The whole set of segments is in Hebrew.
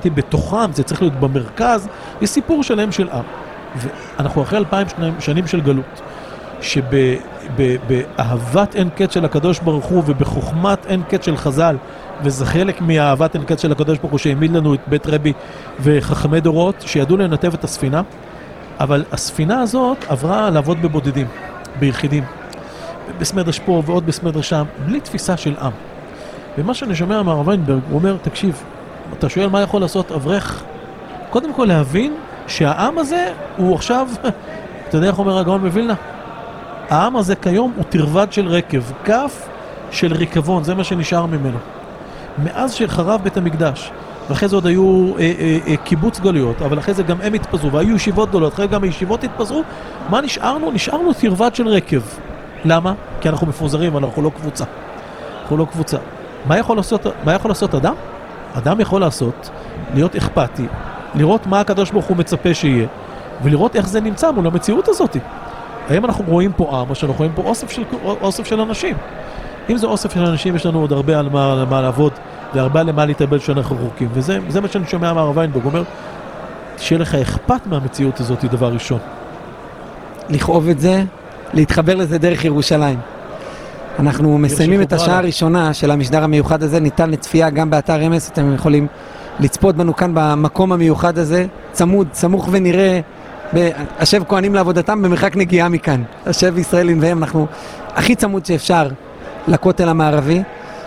אמרתי, בתוכם, זה צריך להיות במרכז, יש סיפור שלם של עם. ואנחנו אחרי 2000 שנים של גלות, שבאהבת אין קץ של הקדוש ברוך הוא, ובחוכמת אין קץ של חז"ל, וזה חלק מהאהבת אין קץ של הקדוש ברוך הוא, שהעמיד לנו את בית רבי וחכמי דורות, שידעו לנתב את הספינה, אבל הספינה הזאת עברה לעבוד בבודדים, ביחידים, בסמדרש פה ועוד בסמדרש שם, בלי תפיסה של עם. ומה שאני שומע מהרב ויינברג, הוא אומר, תקשיב, אתה שואל מה יכול לעשות אברך? קודם כל להבין שהעם הזה הוא עכשיו, אתה יודע איך אומר הגאון מווילנה? העם הזה כיום הוא תרווד של רכב, כף של ריקבון, זה מה שנשאר ממנו. מאז שחרב בית המקדש, ואחרי זה עוד היו קיבוץ גלויות, אבל אחרי זה גם הם התפזרו, והיו ישיבות גדולות, אחרי גם הישיבות התפזרו, מה נשארנו? נשארנו תרווד של רכב. למה? כי אנחנו מפוזרים, אבל אנחנו לא קבוצה. אנחנו לא קבוצה. מה יכול לעשות אדם? אדם יכול לעשות, להיות אכפתי, לראות מה הקדוש ברוך הוא מצפה שיהיה, ולראות איך זה נמצא מול המציאות הזאת. האם אנחנו רואים פה עם, או שאנחנו רואים פה אוסף של אנשים? אם זה אוסף של אנשים, יש לנו עוד הרבה על מה לעבוד, והרבה למה להתאבל שאנחנו רחוקים. וזה מה שאני שומע מהרב ויינברג, הוא אומר, שיהיה לך אכפת מהמציאות הזאת, דבר ראשון. לכאוב את זה, להתחבר לזה דרך ירושלים. אנחנו מסיימים את השעה הראשונה של המשדר המיוחד הזה, ניתן לצפייה גם באתר אמס, אתם יכולים לצפות בנו כאן במקום המיוחד הזה, צמוד, סמוך ונראה, השב כהנים לעבודתם במרחק נגיעה מכאן. השב ישראל לנביהם, אנחנו הכי צמוד שאפשר לכותל המערבי.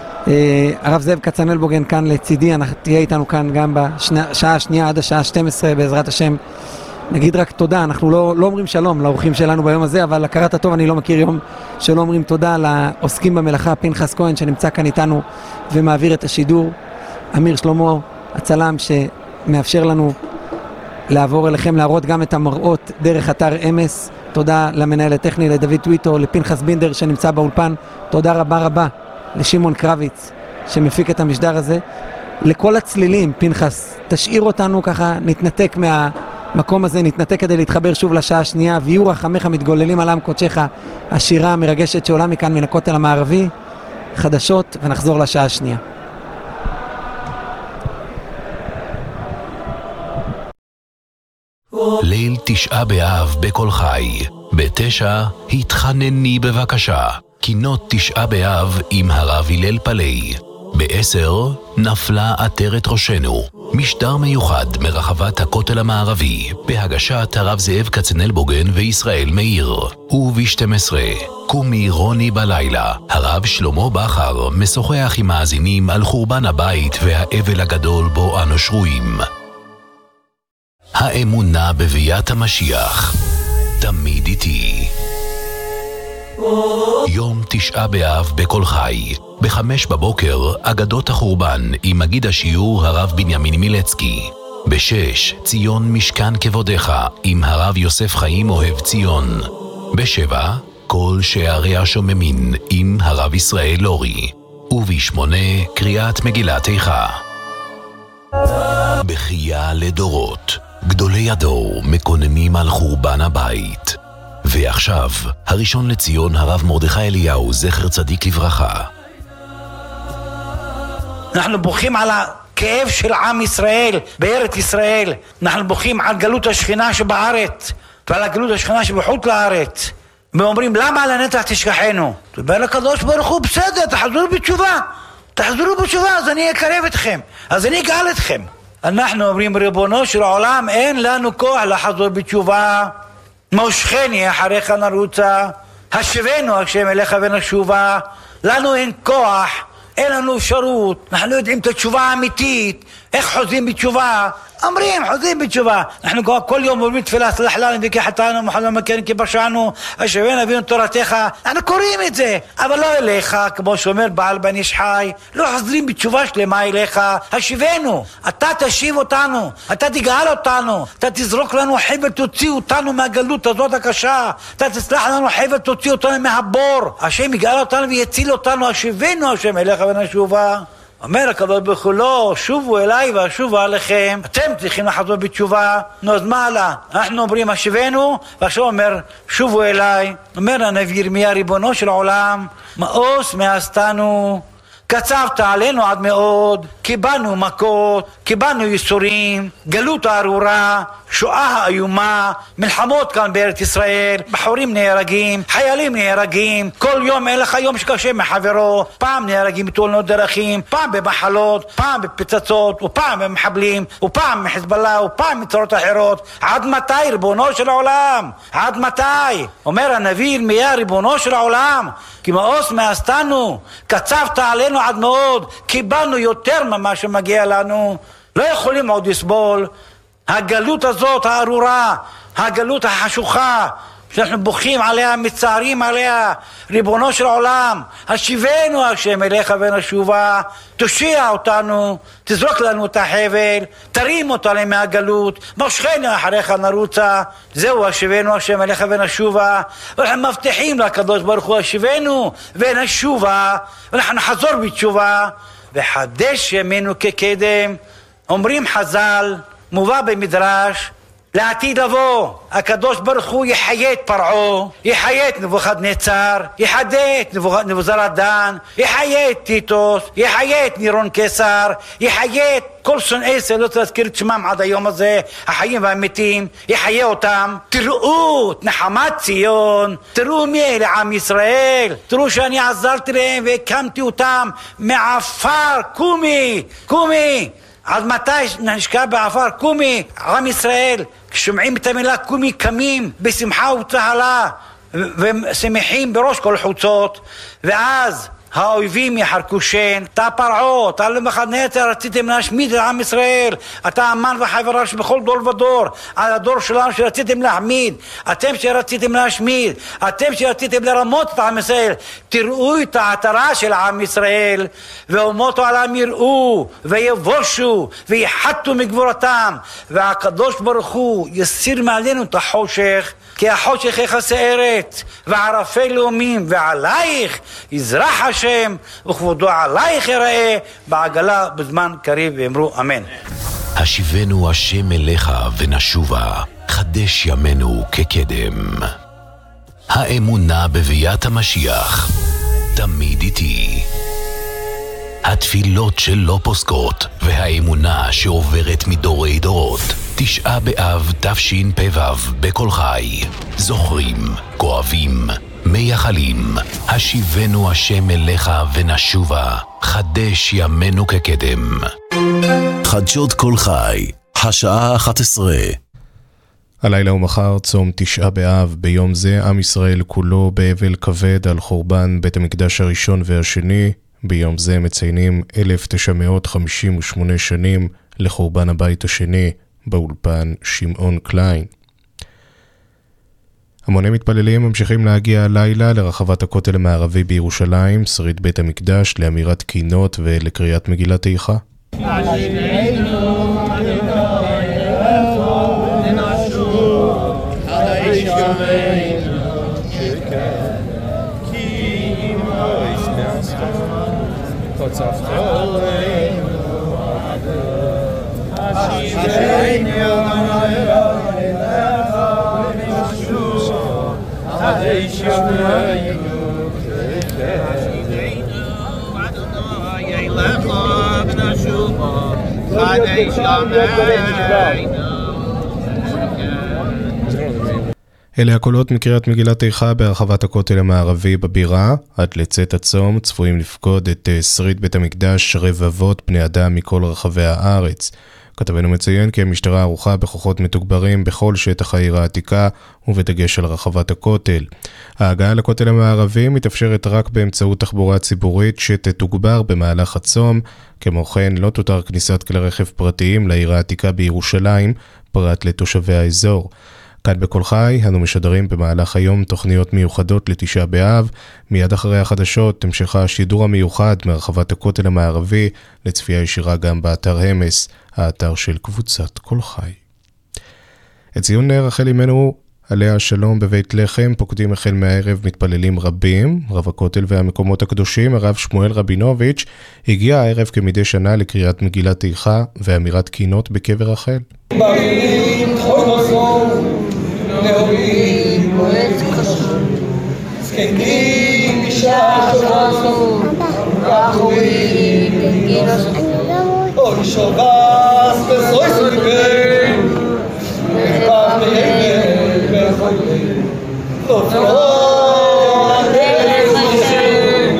הרב זאב כצנלבוגן כאן לצידי, תהיה איתנו כאן גם בשעה השנייה עד השעה 12 בעזרת השם. נגיד רק תודה, אנחנו לא אומרים שלום לאורחים שלנו ביום הזה, אבל הכרת הטוב אני לא מכיר יום שלא אומרים תודה לעוסקים במלאכה, פנחס כהן שנמצא כאן איתנו ומעביר את השידור, אמיר שלמה הצלם שמאפשר לנו לעבור אליכם, להראות גם את המראות דרך אתר אמס. תודה למנהל הטכני, לדוד טוויטו, לפנחס בינדר שנמצא באולפן. תודה רבה רבה לשמעון קרביץ שמפיק את המשדר הזה. לכל הצלילים, פנחס, תשאיר אותנו ככה, נתנתק מהמקום הזה, נתנתק כדי להתחבר שוב לשעה השנייה. ויהיו רחמך מתגוללים על עם קודשך, השירה המרגשת שעולה מכאן מן הכותל המערבי. חדשות ונחזור לשעה השנייה. ליל תשעה באב בכל חי. ב9 התחנני בבקשה. קינות תשעה באב עם הרב הלל פלאי. ב10 נפלה עטרת ראשנו. משדר מיוחד מרחבת הכותל המערבי בהגשת הרב זאב כצנלבוגן וישראל מאיר. וב12 קומי רוני בלילה. הרב שלמה בכר משוחח עם מאזינים על חורבן הבית והאבל הגדול בו אנו שרויים. האמונה בביאת המשיח תמיד איתי. יום תשעה באב בכל חי. ב5 בבוקר אגדות החורבן עם מגיד השיעור הרב בנימין מילצקי. ב6 ציון משכן כבודך עם הרב יוסף חיים אוהב ציון. ב7 כל שערי השוממין עם הרב ישראל לורי. וב8 קריאת מגילת איכה. בחייה לדורות. גדולי הדור מקוננים על חורבן הבית. ועכשיו, הראשון לציון הרב מרדכי אליהו, זכר צדיק לברכה. אנחנו בוכים על הכאב של עם ישראל בארץ ישראל. אנחנו בוכים על גלות השכינה שבארץ ועל הגלות השכינה שבחוץ לארץ. ואומרים, למה לנצח תשכחנו? תודה לקדוש ברוך הוא, בסדר, תחזרו בתשובה. תחזרו בתשובה, אז אני אקרב אתכם, אז אני אגאל אתכם. אנחנו אומרים, ריבונו של העולם, אין לנו כוח לחזור בתשובה. מושכני אחריך נרוצה, השבנו השם אליך ונשובה. לנו אין כוח, אין לנו אפשרות, אנחנו לא יודעים את התשובה האמיתית, איך חוזרים בתשובה. אומרים, חוזרים בתשובה. אנחנו כל יום אומרים תפילה, סלח לנו וכי חטאנו ומחלנו מכן כי פשענו, השבנו אבינו תורתך. אנחנו קוראים את זה, אבל לא אליך, כמו שאומר בעל בן איש חי. לא חוזרים בתשובה שלמה אליך, השבנו. אתה תשיב אותנו, אתה תגאל אותנו, אתה תזרוק לנו חבל, תוציא אותנו מהגלות הזאת הקשה, אתה תסלח לנו חבל, תוציא אותנו מהבור. השם יגאל אותנו ויציל אותנו, השבנו השם אליך ונשובה. אומר הקדוש ברוך הוא, לא, שובו אליי ואשובה עליכם, אתם צריכים לחזור בתשובה. נו, אז מה עלה? אנחנו אומרים השבנו, ועכשיו אומר שובו אליי. אומר הנביא ירמיה, ריבונו של עולם, מאוס מאסתנו, קצבת עלינו עד מאוד, כי קיבלנו מכות, קיבלנו ייסורים, גלות הארורה, שואה האיומה, מלחמות כאן בארץ ישראל, בחורים נהרגים, חיילים נהרגים, כל יום אין לך יום שקשה מחברו, פעם נהרגים בתאונות דרכים, פעם במחלות, פעם בפצצות, ופעם במחבלים, ופעם מחזבאללה, ופעם מצורות אחרות. עד מתי ריבונו של העולם? עד מתי? אומר הנביא ירמיה, ריבונו של העולם, כי מאוס מאסתנו, קצבת עלינו עד מאוד, קיבלנו יותר ממה שמגיע לנו, לא יכולים עוד לסבול. הגלות הזאת הארורה, הגלות החשוכה, שאנחנו בוכים עליה, מצערים עליה, ריבונו של עולם, השיבנו השם אליך ונשובה, תושיע אותנו, תזרוק לנו את החבל, תרים אותנו מהגלות, מושכנו אחריך נרוצה. זהו השיבנו השם אליך ונשובה, ואנחנו מבטיחים לקדוש ברוך הוא השיבנו ונשובה, ואנחנו נחזור בתשובה וחדש ימינו כקדם. אומרים חז"ל, מובא במדרש, לעתיד לבוא הקדוש ברוך הוא יחיה את פרעה, יחיה את נבוכדנצר, יחיה את נבוזראדן, יחיה את טיטוס, יחיה את נירון קיסר, יחיה את כל שונאי ישראל, לא צריך להזכיר את שמם עד היום הזה, החיים והמתים, יחיה אותם. תראו את נחמת ציון, תראו מי אלה עם ישראל, תראו שאני עזרתי להם והקמתי אותם מעפר. קומי, קומי. עד מתי נשקע בעפר? קומי. עם ישראל, כששומעים את המילה קומי, קמים בשמחה וצהלה ושמחים בראש כל חוצות. ואז האויבים יחרקו שן. אתה פרעה, אתה נבוכדנצר, רציתם להשמיד את עם ישראל, אתה המן וחברה שבכל דור ודור, על הדור שלנו שרציתם להחמיד, אתם שרציתם להשמיד, אתם שרציתם לרמות את עם ישראל. תראו את העטרה של עם ישראל, ואומות העולם יראו ויבושו ויחתו מגבורתם, והקדוש ברוך הוא יסיר מעלינו את החושך, כי החושך יכסה ארץ וערפי לאומים, ועלייך יזרח השם וכבודו עלייך יראה בעגלה בזמן קריב. ואמרו אמן. השיבנו השם אליך ונשובה, חדש ימינו כקדם. האמונה בביאת המשיח תמיד איתי. התפילות שלא פוסקות והאמונה שעוברת מדורי דורות. 9 באב תשפ"ו בכל חי. זוכרים, כואבים, מייחלים. השיבנו השם אליך ונשובה, חדש ימינו כקדם. חדשות כל חי, השעה 11. הלילה ומחר צום 9 באב. ביום זה עם ישראל כולו באבל כבד על חורבן בית המקדש הראשון והשני. ביום זה מציינים 1958 שנים לחורבן הבית השני. באולפן שמעון קליין. המוני מתפללים ממשיכים להגיע הלילה לרחבת הכותל המערבי בירושלים, שריד בית המקדש, לאמירת קינות ולקריאת מגילת איכה. אלה הקולות מקריאת מגילת איכה ברחבת הכותל המערבי בבירה. עד לצאת הצום צפויים לפקוד את שריד בית המקדש רבבות בני אדם מכל רחבי הארץ. כתבנו מציין כי המשטרה ערוכה בכוחות מתוגברים בכל שטח העיר העתיקה ובדגש על רחבת הכותל. ההגעה לכותל המערבי מתאפשרת רק באמצעות תחבורה ציבורית שתתוגבר במהלך הצום. כמו כן לא תותר כניסת כלי רכב פרטיים לעיר העתיקה בירושלים פרט לתושבי האזור. כאן בכל חי אנו משדרים במהלך היום תוכניות מיוחדות לתשעה באב. מיד אחרי החדשות המשך השידור המיוחד מרחבת הכותל המערבי לצפייה ישירה גם באתר המס, האתר של קבוצת כל חי. את ציון רחל אימנו עליה השלום בבית לחם פוקדים החל מהערב מתפללים רבים. רב הכותל והמקומות הקדושים הרב שמואל רבינוביץ' הגיע הערב כמדי שנה לקריאת מגילת איכה ואמירת קינות בקבר רחל. להורים מועץ חשוב זקנים אישה שלנו ואחורים בגיל השנים Oi shovas besois libei Pa meyne bechoyei Lo froa derech Hashem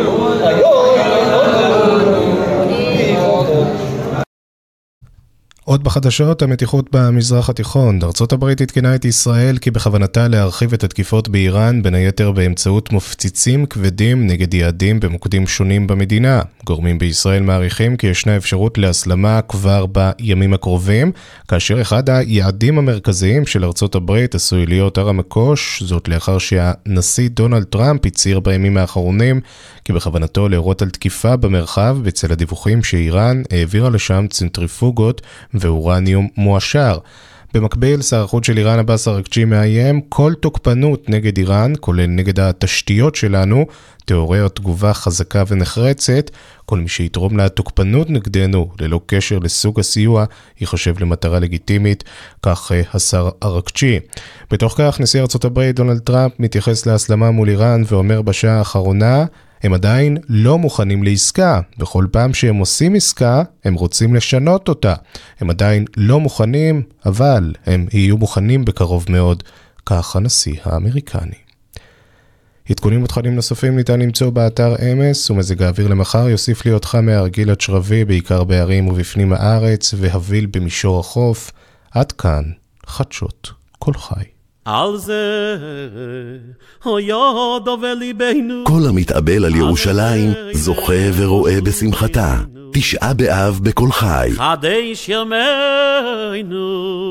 עוד בחדשות, המתיחות במזרח התיכון. ארצות הברית התקנה את ישראל כי בכוונתה להרחיב את התקיפות באיראן, בין היתר באמצעות מופציצים כבדים נגד יעדים במוקדים שונים במדינה. גורמים בישראל מעריכים כי ישנה אפשרות להסלמה כבר בימים הקרובים, כאשר אחד היעדים המרכזיים של ארצות הברית עשוי להיות הר המקוש, זאת לאחר שהנשיא דונלד טראמפ הצהיר בימים האחרונים כי בכוונתו להורות על תקיפה במרחב בצל הדיווחים שאיראן העבירה לשם צנטריפוגות ואורניום מואשר. במקביל, שר החוץ של איראן עבאס אראגצ'י מאיים כל תוקפנות נגד איראן, כולל נגד התשתיות שלנו, תעורר תגובה חזקה ונחרצת. כל מי שיתרום לתוקפנות נגדנו, ללא קשר לסוג הסיוע, ייחשב למטרה לגיטימית, כך השר אראגצ'י. בתוך כך, נשיא ארצות הברית דונלד טראמפ מתייחס להסלמה מול איראן ואומר בשעה האחרונה, הם עדיין לא מוכנים לעסקה. בכל פעם שהם עושים עסקה, הם רוצים לשנות אותה. הם עדיין לא מוכנים, אבל הם יהיו מוכנים בקרוב מאוד, כך הנשיא האמריקני. עדכונים ותכנים נוספים ניתן למצוא באתר אמס, ומזג האוויר למחר יוסיף להיות חם מהרגיל עד שרבי, בעיקר בערים ובפנים הארץ, והביל במישור החוף. עד כאן, חדשות כל חי. על זה היה דובר ליבנו. כל המתאבל על ירושלים זוכה ורואה בשמחתה. 9 באב בכל חי. חדש ימינו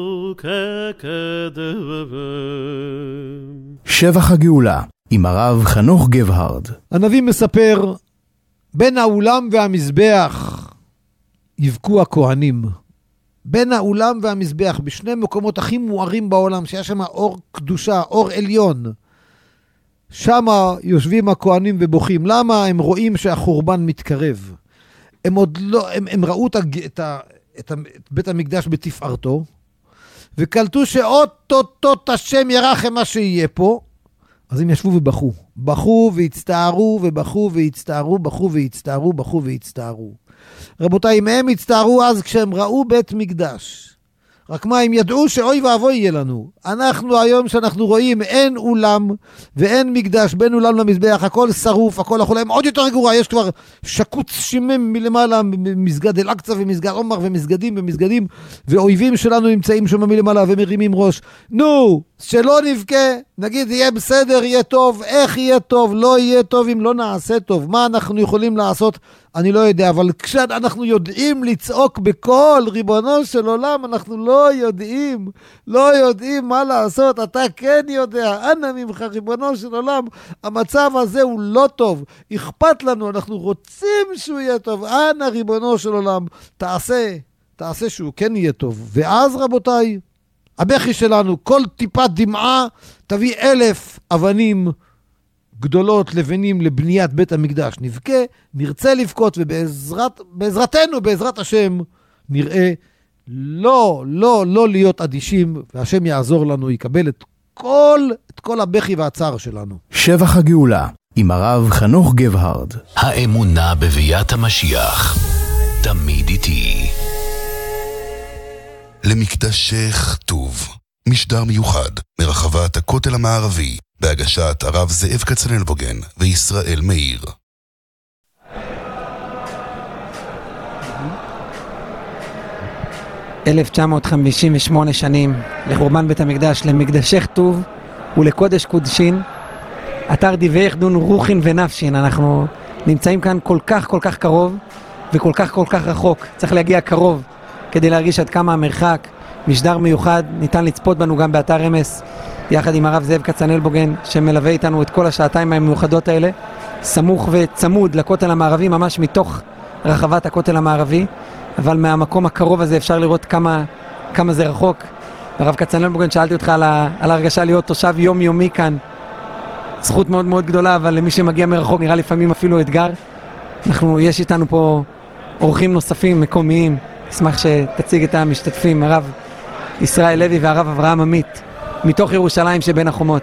כקדם. שבח הגאולה עם הרב חנוך גבהרד. הנביא מספר, בין האולם והמזבח יבכו הכהנים. בין האולם והמזבח, בשני מקומות הכי מוארים בעולם, שיש שם אור קדושה, אור עליון. שם יושבים הכהנים ובוכים. למה? הם רואים שהחורבן מתקרב. הם עוד לא, הם ראו את בית המקדש בתפארתו, וקלטו שאוטוטוט השם ירחם מה שיהיה פה, אז הם ישבו ובכו. בכו והצטערו ובכו והצטערו, בכו והצטערו, בכו והצטערו. רבותיי, אם הם הצטערו אז כשהם ראו בית מקדש. רק מה, הם ידעו שאוי ואבוי יהיה לנו. אנחנו היום שאנחנו רואים אין אולם ואין מקדש, בין אולם למזבח, הכל שרוף, הכל החולה, הם עוד יותר גרוע, יש כבר שקוץ שימם מלמעלה, מסגד אל-אקצה ומסגד עומר ומסגדים, ואויבים שלנו נמצאים שם מלמעלה ומרימים ראש. נו, שלא נבכה, נגיד יהיה בסדר, יהיה טוב, איך יהיה טוב, לא יהיה טוב אם לא נעשה טוב. מה אנחנו יכולים לעשות? אני לא יודע, אבל כשאנחנו יודעים לצעוק בכל ריבונו של עולם, אנחנו לא יודעים מה לעשות. אתה כן יודע, אנא ממך ריבונו של עולם, המצב הזה הוא לא טוב, אכפת לנו, אנחנו רוצים שהוא יהיה טוב, אנא ריבונו של עולם, תעשה שהוא כן יהיה טוב. ואז רבותיי, הבכי שלנו, כל טיפת דמעה תביא 1000 אבנים גדולות לבנים לבניית בית המקדש. נבכה, נרצה לבכות, ובעזרתנו, בעזרת השם, נראה לא להיות אדישים, והשם יעזור לנו, יקבל את כל הבכי והצער שלנו. שבח הגאולה עם הרב חנוך גבהרד. האמונה בביאת המשיח תמיד איתי. למקדשך טוב, משדר מיוחד מרחבת הכותל המערבי, בהגשת הרב זאב כצנלבוגן וישראל מאיר. "1958 שנים לחורבן בית המקדש, למקדשך טוב ולקודש קודשין, אתר דיווח דון רוחין ונפשין." אנחנו נמצאים כאן כל כך קרוב וכל כך רחוק. צריך להגיע קרוב כדי להרגיש עד כמה המרחק. משדר מיוחד, ניתן לצפות בנו גם באתר אמס, יחד עם הרב זאב כצנלבוגן, שמלווה איתנו את כל השעתיים המיוחדות האלה, סמוך וצמוד לכותל המערבי, ממש מתוך רחבת הכותל המערבי, אבל מהמקום הקרוב הזה אפשר לראות כמה זה רחוק. הרב כצנלבוגן, שאלתי אותך על הרגשה להיות תושב יומיומי כאן. זכות מאוד מאוד גדולה, אבל למי שמגיע מרחוק נראה לפעמים אפילו אתגר. יש איתנו פה אורחים נוספים, מקומיים. אשמח שתציג את המשתתפים, הרב ישראל לוי והרב אברהם עמית, מתוך ירושלים שבין החומות.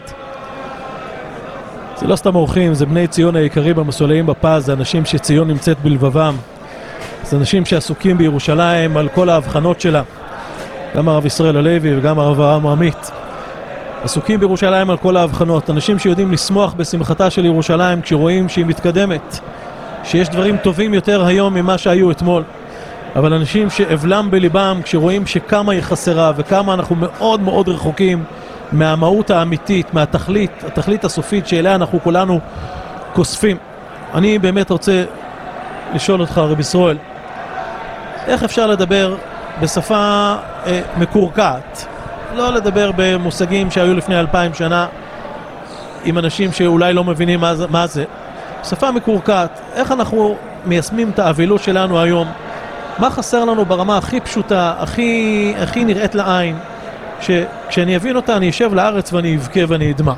זה לא סתם אורחים, זה בני ציון היקרים המסולאים בפז, זה אנשים שציון נמצאת בלבבם. זה אנשים שעסוקים בירושלים על כל ההבחנות שלה, גם הרב ישראל הלוי וגם הרב אברהם עמית. עסוקים בירושלים על כל ההבחנות, אנשים שיודעים לשמוח בשמחתה של ירושלים כשרואים שהיא מתקדמת, שיש דברים טובים יותר היום ממה שהיו אתמול. אבל אנשים שאבלם בליבם כשרואים שכמה היא חסרה וכמה אנחנו מאוד מאוד רחוקים מהמהות האמיתית, התכלית הסופית שאליה אנחנו כולנו כוספים. אני באמת רוצה לשאול אותך, רב ישראל, איך אפשר לדבר בשפה מקורקעת? לא לדבר במושגים שהיו לפני 2000 שנה עם אנשים שאולי לא מבינים מה זה. שפה מקורקעת, איך אנחנו מיישמים את האבילות שלנו היום? מה חסר לנו ברמה הכי פשוטה, הכי נראית לעין, שכשאני אבין אותה אני אשב לארץ ואני אבכה ואני אדמה?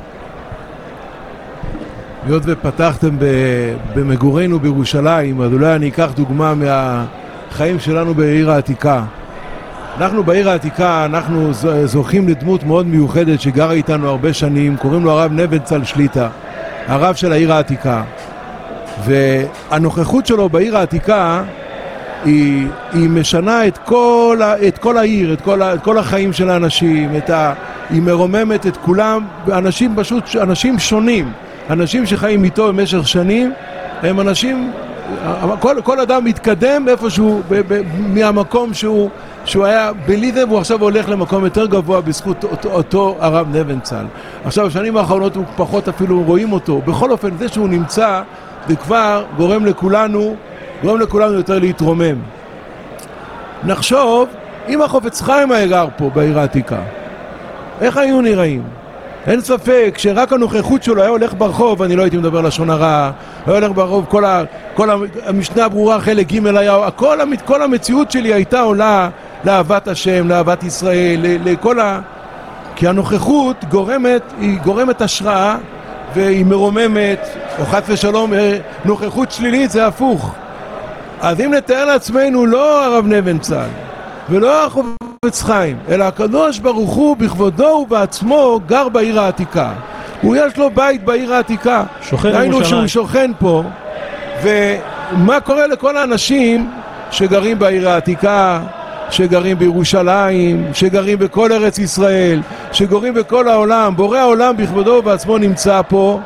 היות ופתחתם במגורנו בירושלים, אז אולי אני אקח דוגמה מהחיים שלנו בעיר העתיקה. אנחנו בעיר העתיקה, אנחנו זוכים לדמות מאוד מיוחדת שגרה איתנו הרבה שנים, קוראים לו הרב נבנצל שליטה, הרב של העיר העתיקה. והנוכחות שלו בעיר העתיקה היא משנה את כל העיר, את כל החיים של האנשים, היא מרוממת את כולם, אנשים פשוט, אנשים שונים, אנשים שחיים איתו במשך שנים, הם אנשים, כל אדם מתקדם איפשהו מהמקום שהוא היה בלידה, והוא עכשיו הולך למקום יותר גבוה בזכות אותו הרב נבנצל. עכשיו, בשנים האחרונות הוא פחות אפילו רואים אותו. בכל אופן, זה שהוא נמצא, זה כבר גורם לכולנו יותר להתרומם. נחשוב, אם החפץ חיים היה גר פה בעיר העתיקה, איך היינו נראים? אין ספק שרק הנוכחות שלו היה הולך ברחוב, אני לא הייתי מדבר לשון הרע, היה הולך ברחוב, כל המשנה הברורה חלק ג' היה, כל המציאות שלי הייתה עולה לאהבת השם, לאהבת ישראל, כי הנוכחות גורמת השראה, והיא מרוממת, או חס ושלום, נוכחות שלילית זה הפוך. אז אם נתאר לעצמנו לא הרב נבנצל, ולא החפץ חיים, אלא הקדוש ברוך הוא בכבודו ובעצמו גר בעיר העתיקה. הוא יש לו בית בעיר העתיקה. ראינו שהוא שוכן פה, ומה קורה לכל האנשים שגרים בעיר העתיקה, שגרים בירושלים, שגרים בכל ארץ ישראל, שגרים בכל העולם. בורא העולם בכבודו ובעצמו נמצא פה,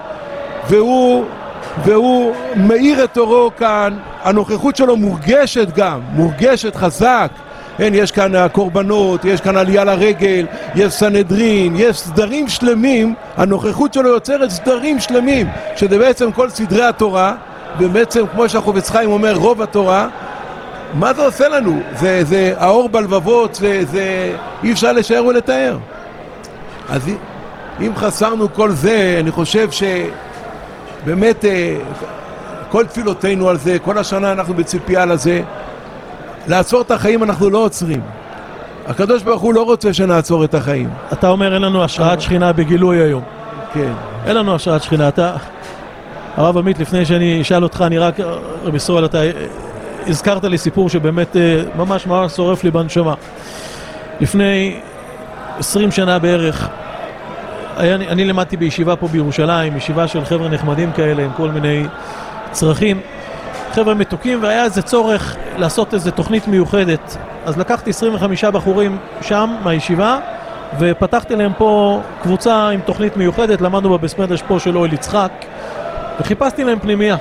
והוא מאיר את אורו כאן. הנוכחות שלו מורגשת חזק. יש כאן הקורבנות, יש כאן עלייה לרגל, יש סנהדרין, יש סדרים שלמים. הנוכחות שלו יוצרת סדרים שלמים, שזה בעצם כל סדרי התורה, ובעצם כמו שהחפץ חיים אומר רוב התורה. מה זה עושה לנו? זה האור בלבבות, זה אי אפשר לשער ולתאר. אז אם חסרנו כל זה, אני חושב שבאמת כל תפילותינו על זה, כל השנה אנחנו בציפייה לזה. לעצור את החיים אנחנו לא עוצרים. הקדוש ברוך הוא לא רוצה שנעצור את החיים. אתה אומר אין לנו השראת שכינה בגילוי היום. כן. אין לנו השראת שכינה. אתה, הרב עמית, לפני שאני אשאל אותך, אני רק, רבי ישראל, אתה הזכרת לי סיפור שבאמת ממש שורף לי בנשמה. לפני 20 שנה בערך, אני למדתי בישיבה פה בירושלים, ישיבה של חבר'ה נחמדים כאלה עם כל מיני צרכים, חבר'ה מתוקים, והיה איזה צורך לעשות איזה תוכנית מיוחדת. אז לקחתי 25 בחורים שם מהישיבה ופתחתי להם פה קבוצה עם תוכנית מיוחדת, למדנו בבית מדרש פה של אוהל יצחק, וחיפשתי להם פנימיה.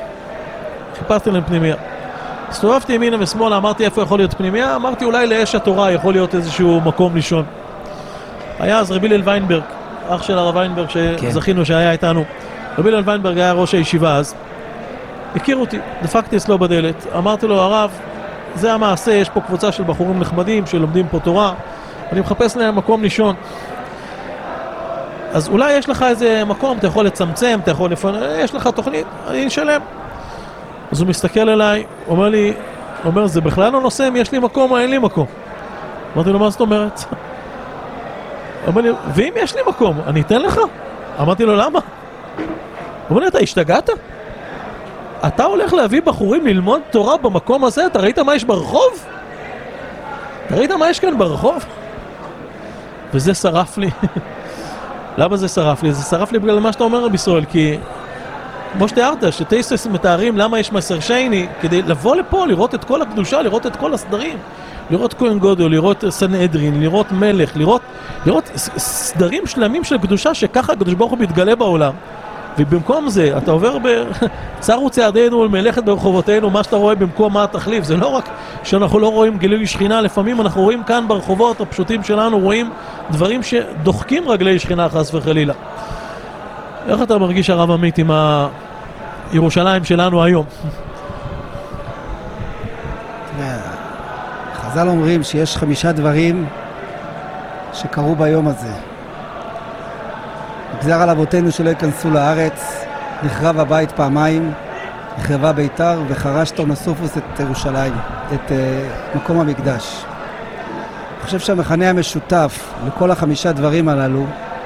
הסתובבתי ימינה ושמאלה, אמרתי איפה יכול להיות פנימיה, אמרתי אולי לאש התורה יכול להיות איזשהו מקום לישון. היה אז רבי הלל ויינברג, אח של הרב ויינברג שזכינו שהיה איתנו. רבי הלל ויינברג היה ראש הישיבה אז, הכיר אותי, דפקתי אצלו בדלת, אמרתי לו הרב, זה המעשה, יש פה קבוצה של בחורים נחמדים שלומדים פה תורה, אני מחפש להם מקום לישון. אז אולי יש לך איזה מקום, אתה יכול לצמצם, אתה יכול יש לך תוכנית, אני נשלם. אז הוא מסתכל אליי, אומר, זה בכלל לא נושא אם יש לי מקום או אין לי מקום. אמרתי לו, מה זאת אומרת? אמר לי, ואם יש לי מקום, אני אתן לך? אמרתי לו, למה? אמר לי, אתה השתגעת? אתה הולך להביא בחורים ללמוד תורה במקום הזה? אתה ראית מה יש ברחוב? אתה ראית מה יש כאן ברחוב? וזה שרף לי. למה זה שרף לי? זה שרף לי בגלל מה שאתה אומר, רבי ישראל, כי כמו שתיארת, שטייסס מתארים למה יש מסר שייני, כדי לבוא לפה, לראות את כל הקדושה, לראות את כל הסדרים, לראות כהן גודל, לראות סנהדרין, לראות מלך, לראות סדרים שלמים של קדושה, שככה הקדוש ברוך הוא מתגלה בעולם. ובמקום זה, אתה עובר צרו צעדינו מלכת ברחובותינו, מה שאתה רואה במקום מה התחליף. זה לא רק שאנחנו לא רואים גילוי שכינה, לפעמים אנחנו רואים כאן ברחובות הפשוטים שלנו, רואים דברים שדוחקים רגלי שכינה חס וחלילה. איך אתה מרגיש הרב עמית עם הירושלים שלנו היום? חז"ל אומרים שיש 5 דברים שקרו ביום הזה. נגזר על אבותינו שלא ייכנסו לארץ, נחרב הבית פעמיים, נחרבה ביתר וחרש טורנוסופוס את ירושלים, את מקום המקדש. אני חושב שהמכנה המשותף לכל 5 דברים הללו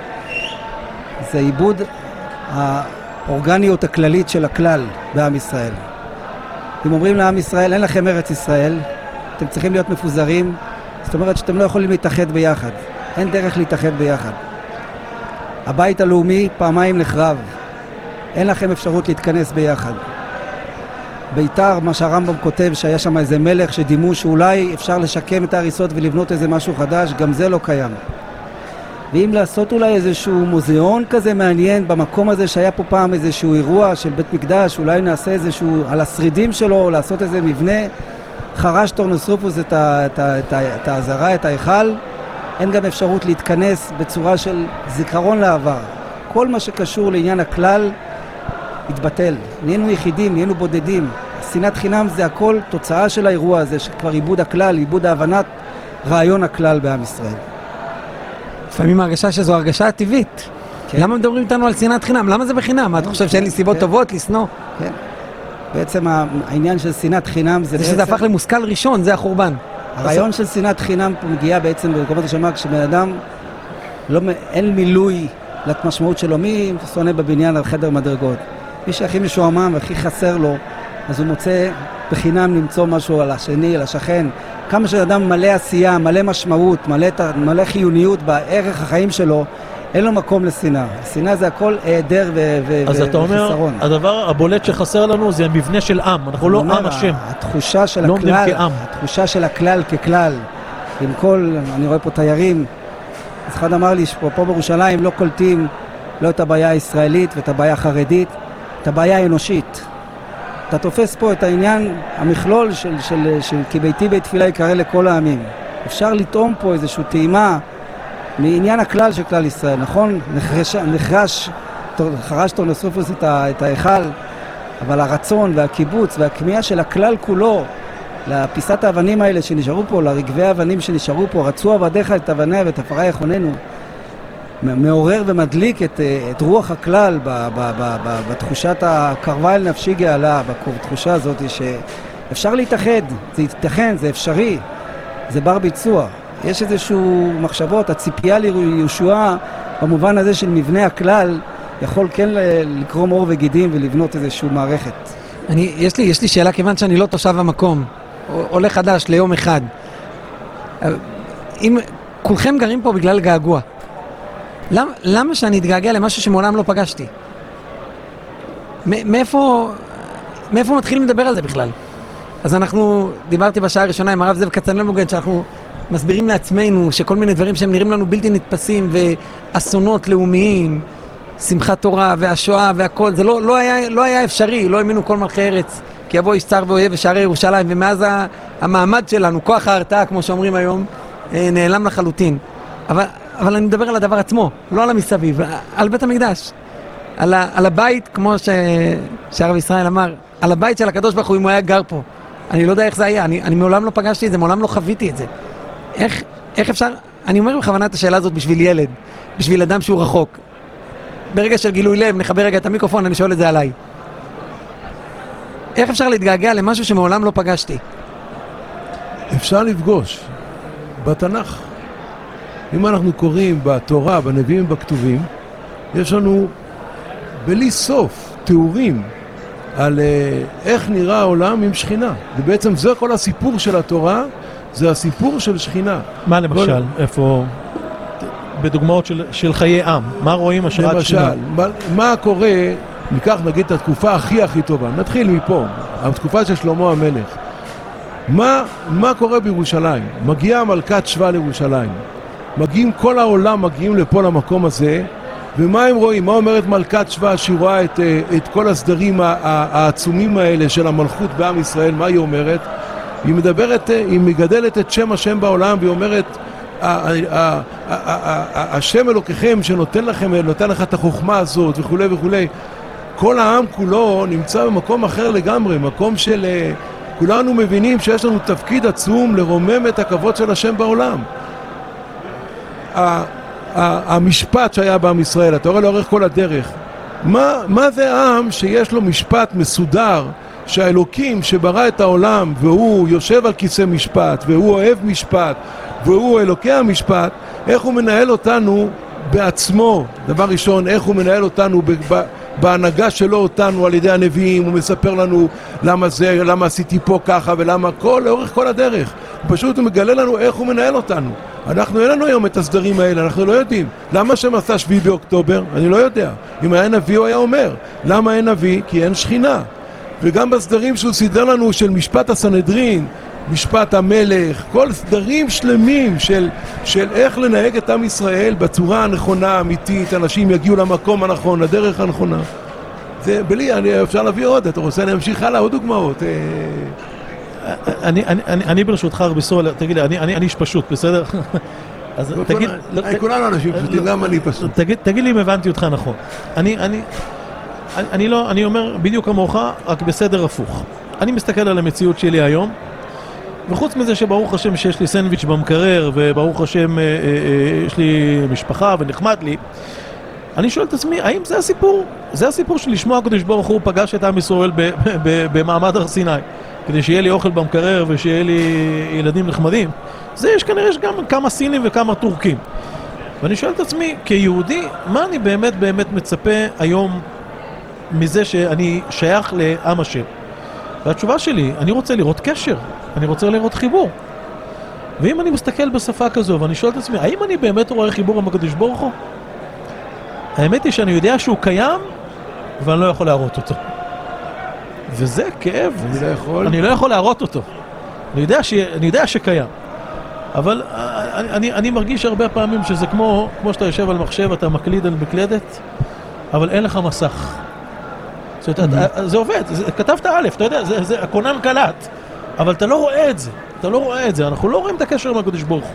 זה עיבוד האורגניות הכללית של הכלל בעם ישראל. אם אומרים לעם ישראל, אין לכם ארץ ישראל, אתם צריכים להיות מפוזרים, זאת אומרת שאתם לא יכולים להתאחד ביחד, אין דרך להתאחד ביחד. הבית הלאומי פעמיים נחרב, אין לכם אפשרות להתכנס ביחד. ביתר, מה שהרמב"ם כותב שהיה שם איזה מלך שדימו שאולי אפשר לשקם את ההריסות ולבנות איזה משהו חדש, גם זה לא קיים. ואם לעשות אולי איזשהו מוזיאון כזה מעניין במקום הזה שהיה פה פעם איזשהו אירוע של בית מקדש, אולי נעשה איזשהו על השרידים שלו, לעשות איזה מבנה, חרש טורנוסופוס את העזרה, את ההיכל, אין גם אפשרות להתכנס בצורה של זיכרון לעבר. כל מה שקשור לעניין הכלל התבטל. נהיינו יחידים, נהיינו בודדים. שנאת חינם זה הכל תוצאה של האירוע הזה, שכבר עיבוד הכלל, עיבוד ההבנת רעיון הכלל בעם ישראל. לפעמים ההרגשה שזו הרגשה טבעית. כן. למה מדברים איתנו על שנאת חינם? למה זה בחינם? מה, אתה חושב שאין לי סיבות טובות לשנוא? כן. בעצם העניין של שנאת חינם זה שזה הפך למושכל ראשון, זה החורבן. הרעיון של שנאת חינם מגיע בעצם במקומות השמה, כשבן אדם אין מילוי למשמעות שלו, מי שונא בבניין על חדר מדרגות. מי שהכי משועמם והכי חסר לו, אז הוא מוצא בחינם למצוא משהו על השני, על השכן. כמה שאדם מלא עשייה, מלא משמעות, מלא חיוניות בערך החיים שלו, אין לו מקום לשנאה. השנאה זה הכל היעדר וחסרון. אז אתה אומר, הדבר הבולט שחסר לנו זה המבנה של עם, אנחנו לא עם השם. התחושה של הכלל, התחושה של הכלל ככלל, עם כל, אני רואה פה תיירים, אז אחד אמר לי שפה בירושלים לא קולטים לא את הבעיה הישראלית ואת הבעיה החרדית, את הבעיה האנושית. אתה תופס פה את העניין, המכלול של כי ביתי בית תפילה יקרא לכל העמים. אפשר לטעום פה איזושהי טעימה מעניין הכלל של כלל ישראל, נכון? חרש טורנוסופוס את ההיכל, אבל הרצון והקיבוץ והכמיהה של הכלל כולו, לפיסת האבנים האלה שנשארו פה, לרגבי האבנים שנשארו פה, רצו עבדיך את אבניה ואת עפרה יחוננו, מעורר ומדליק את רוח הכלל בתחושת הקרבה אל נפשי גאלה, בתחושה הזאת שאפשר להתאחד, זה ייתכן, זה אפשרי, זה בר ביצוע. יש איזשהו מחשבות, הציפייה לישועה במובן הזה של מבנה הכלל יכול כן לקרום אור וגידים ולבנות איזשהו מערכת. יש לי שאלה, כיוון שאני לא תושב המקום, עולה חדש ליום אחד. אם כולכם גרים פה בגלל געגוע, למה שאני אתגעגע למשהו שמעולם לא פגשתי? מאיפה מתחילים לדבר על זה בכלל? אז דיברתי בשעה הראשונה עם הרב זאב כצנלבוגן, שאנחנו מסבירים לעצמנו שכל מיני דברים שהם נראים לנו בלתי נתפסים, ואסונות לאומיים, שמחת תורה והשואה והכל, זה לא היה אפשרי, לא האמינו כל מלכי ארץ, כי יבוא איש צר ואויב בשערי ירושלים, ומאז המעמד שלנו, כוח ההרתעה, כמו שאומרים היום, נעלם לחלוטין. אבל אני מדבר על הדבר עצמו, לא על המסביב, על בית המקדש. על הבית, כמו שהרב ישראל אמר, על הבית של הקדוש ברוך הוא, אם הוא היה גר פה. אני לא יודע איך זה היה, אני מעולם לא פגשתי את זה, מעולם לא חוויתי את זה. איך אפשר, אני אומר בכוונה את השאלה הזאת בשביל ילד, בשביל אדם שהוא רחוק. ברגע של גילוי לב, נחבר רגע את המיקרופון, אני שואל את זה עליי. איך אפשר להתגעגע למשהו שמעולם לא פגשתי? אפשר לפגוש בתנ"ך. אם אנחנו קוראים בתורה, בנביאים, בכתובים, יש לנו בלי סוף תיאורים על איך נראה העולם עם שכינה. ובעצם זה כל הסיפור של התורה, זה הסיפור של שכינה. מה למשל? איפה? בדוגמאות של חיי עם. מה רואים השראת שכינה? למשל, מה קורה ניקח נגיד את התקופה הכי טובה, נתחיל מפה, התקופה של שלמה המלך. מה קורה בירושלים? מגיעה מלכת שבא לירושלים. מגיעים כל העולם, מגיעים לפה למקום הזה, ומה הם רואים? מה אומרת מלכת שבא שהיא רואה את כל הסדרים העצומים האלה של המלכות בעם ישראל? מה היא אומרת? היא מדברת, היא מגדלת את שם השם בעולם, והיא אומרת, השם אלוקיכם שנותן לכם, נותן לך את החוכמה הזאת וכו' וכו'. כל העם כולו נמצא במקום אחר לגמרי, מקום של... כולנו מבינים שיש לנו תפקיד עצום לרומם את הכבוד של השם בעולם. המשפט שהיה בעם ישראל, אתה רואה לאורך כל הדרך, מה זה עם שיש לו משפט מסודר, שהאלוקים שברא את העולם והוא יושב על כיסא משפט והוא אוהב משפט והוא אלוקי המשפט, איך הוא מנהל אותנו בעצמו? דבר ראשון, איך הוא מנהל אותנו בהנהגה שלו אותנו על ידי הנביאים, הוא מספר לנו למה עשיתי פה ככה ולמה לאורך כל הדרך. פשוט הוא מגלה לנו איך הוא מנהל אותנו. אנחנו אין לנו היום את הסדרים האלה, אנחנו לא יודעים. למה שם עשה 7 באוקטובר? אני לא יודע. אם היה נביא הוא היה אומר. למה אין נביא? כי אין שכינה. וגם בסדרים שהוא סידר לנו של משפט הסנהדרין, משפט המלך, כל סדרים שלמים של איך לנהג את עם ישראל בצורה הנכונה, האמיתית, אנשים יגיעו למקום הנכון, לדרך הנכונה. זה בלי, אפשר להביא עוד, אתה רוצה להמשיך הלאה, עוד דוגמאות. אני ברשותך רביסול, תגיד לי, אני איש פשוט, בסדר? אז תגיד... כולנו אנשים פשוטים, גם אני פשוט. תגיד לי אם הבנתי אותך נכון. אני אומר בדיוק כמוך, רק בסדר הפוך. אני מסתכל על המציאות שלי היום, וחוץ מזה שברוך השם שיש לי סנדוויץ' במקרר, וברוך השם יש לי משפחה ונחמד לי, אני שואל את עצמי, האם זה הסיפור? זה הסיפור של לשמוע הקדוש ברוך הוא פגש את עם ישראל במעמד הר סיני, כדי שיהיה לי אוכל במקרר ושיהיה לי ילדים נחמדים. זה יש כנראה גם כמה סינים וכמה טורקים. ואני שואל את עצמי, כיהודי, מה אני באמת מצפה היום מזה שאני שייך לעם השם? והתשובה שלי, אני רוצה לראות קשר, אני רוצה לראות חיבור. ואם אני מסתכל בשפה כזו ואני שואל את עצמי, האם אני באמת רואה חיבור עם הקדוש ברוך הוא? האמת היא שאני יודע שהוא קיים ואני לא יכול להראות אותו. וזה כאב, אני לא יכול להראות אותו. אני יודע שקיים. אבל אני מרגיש הרבה פעמים שזה כמו שאתה יושב על מחשב, אתה מקליד על מקלדת, אבל אין לך מסך. זה עובד, כתבת א', אתה יודע, זה הכונן קלט, אבל אתה לא רואה את זה, אנחנו לא רואים את הקשר עם הקדוש ברוך הוא.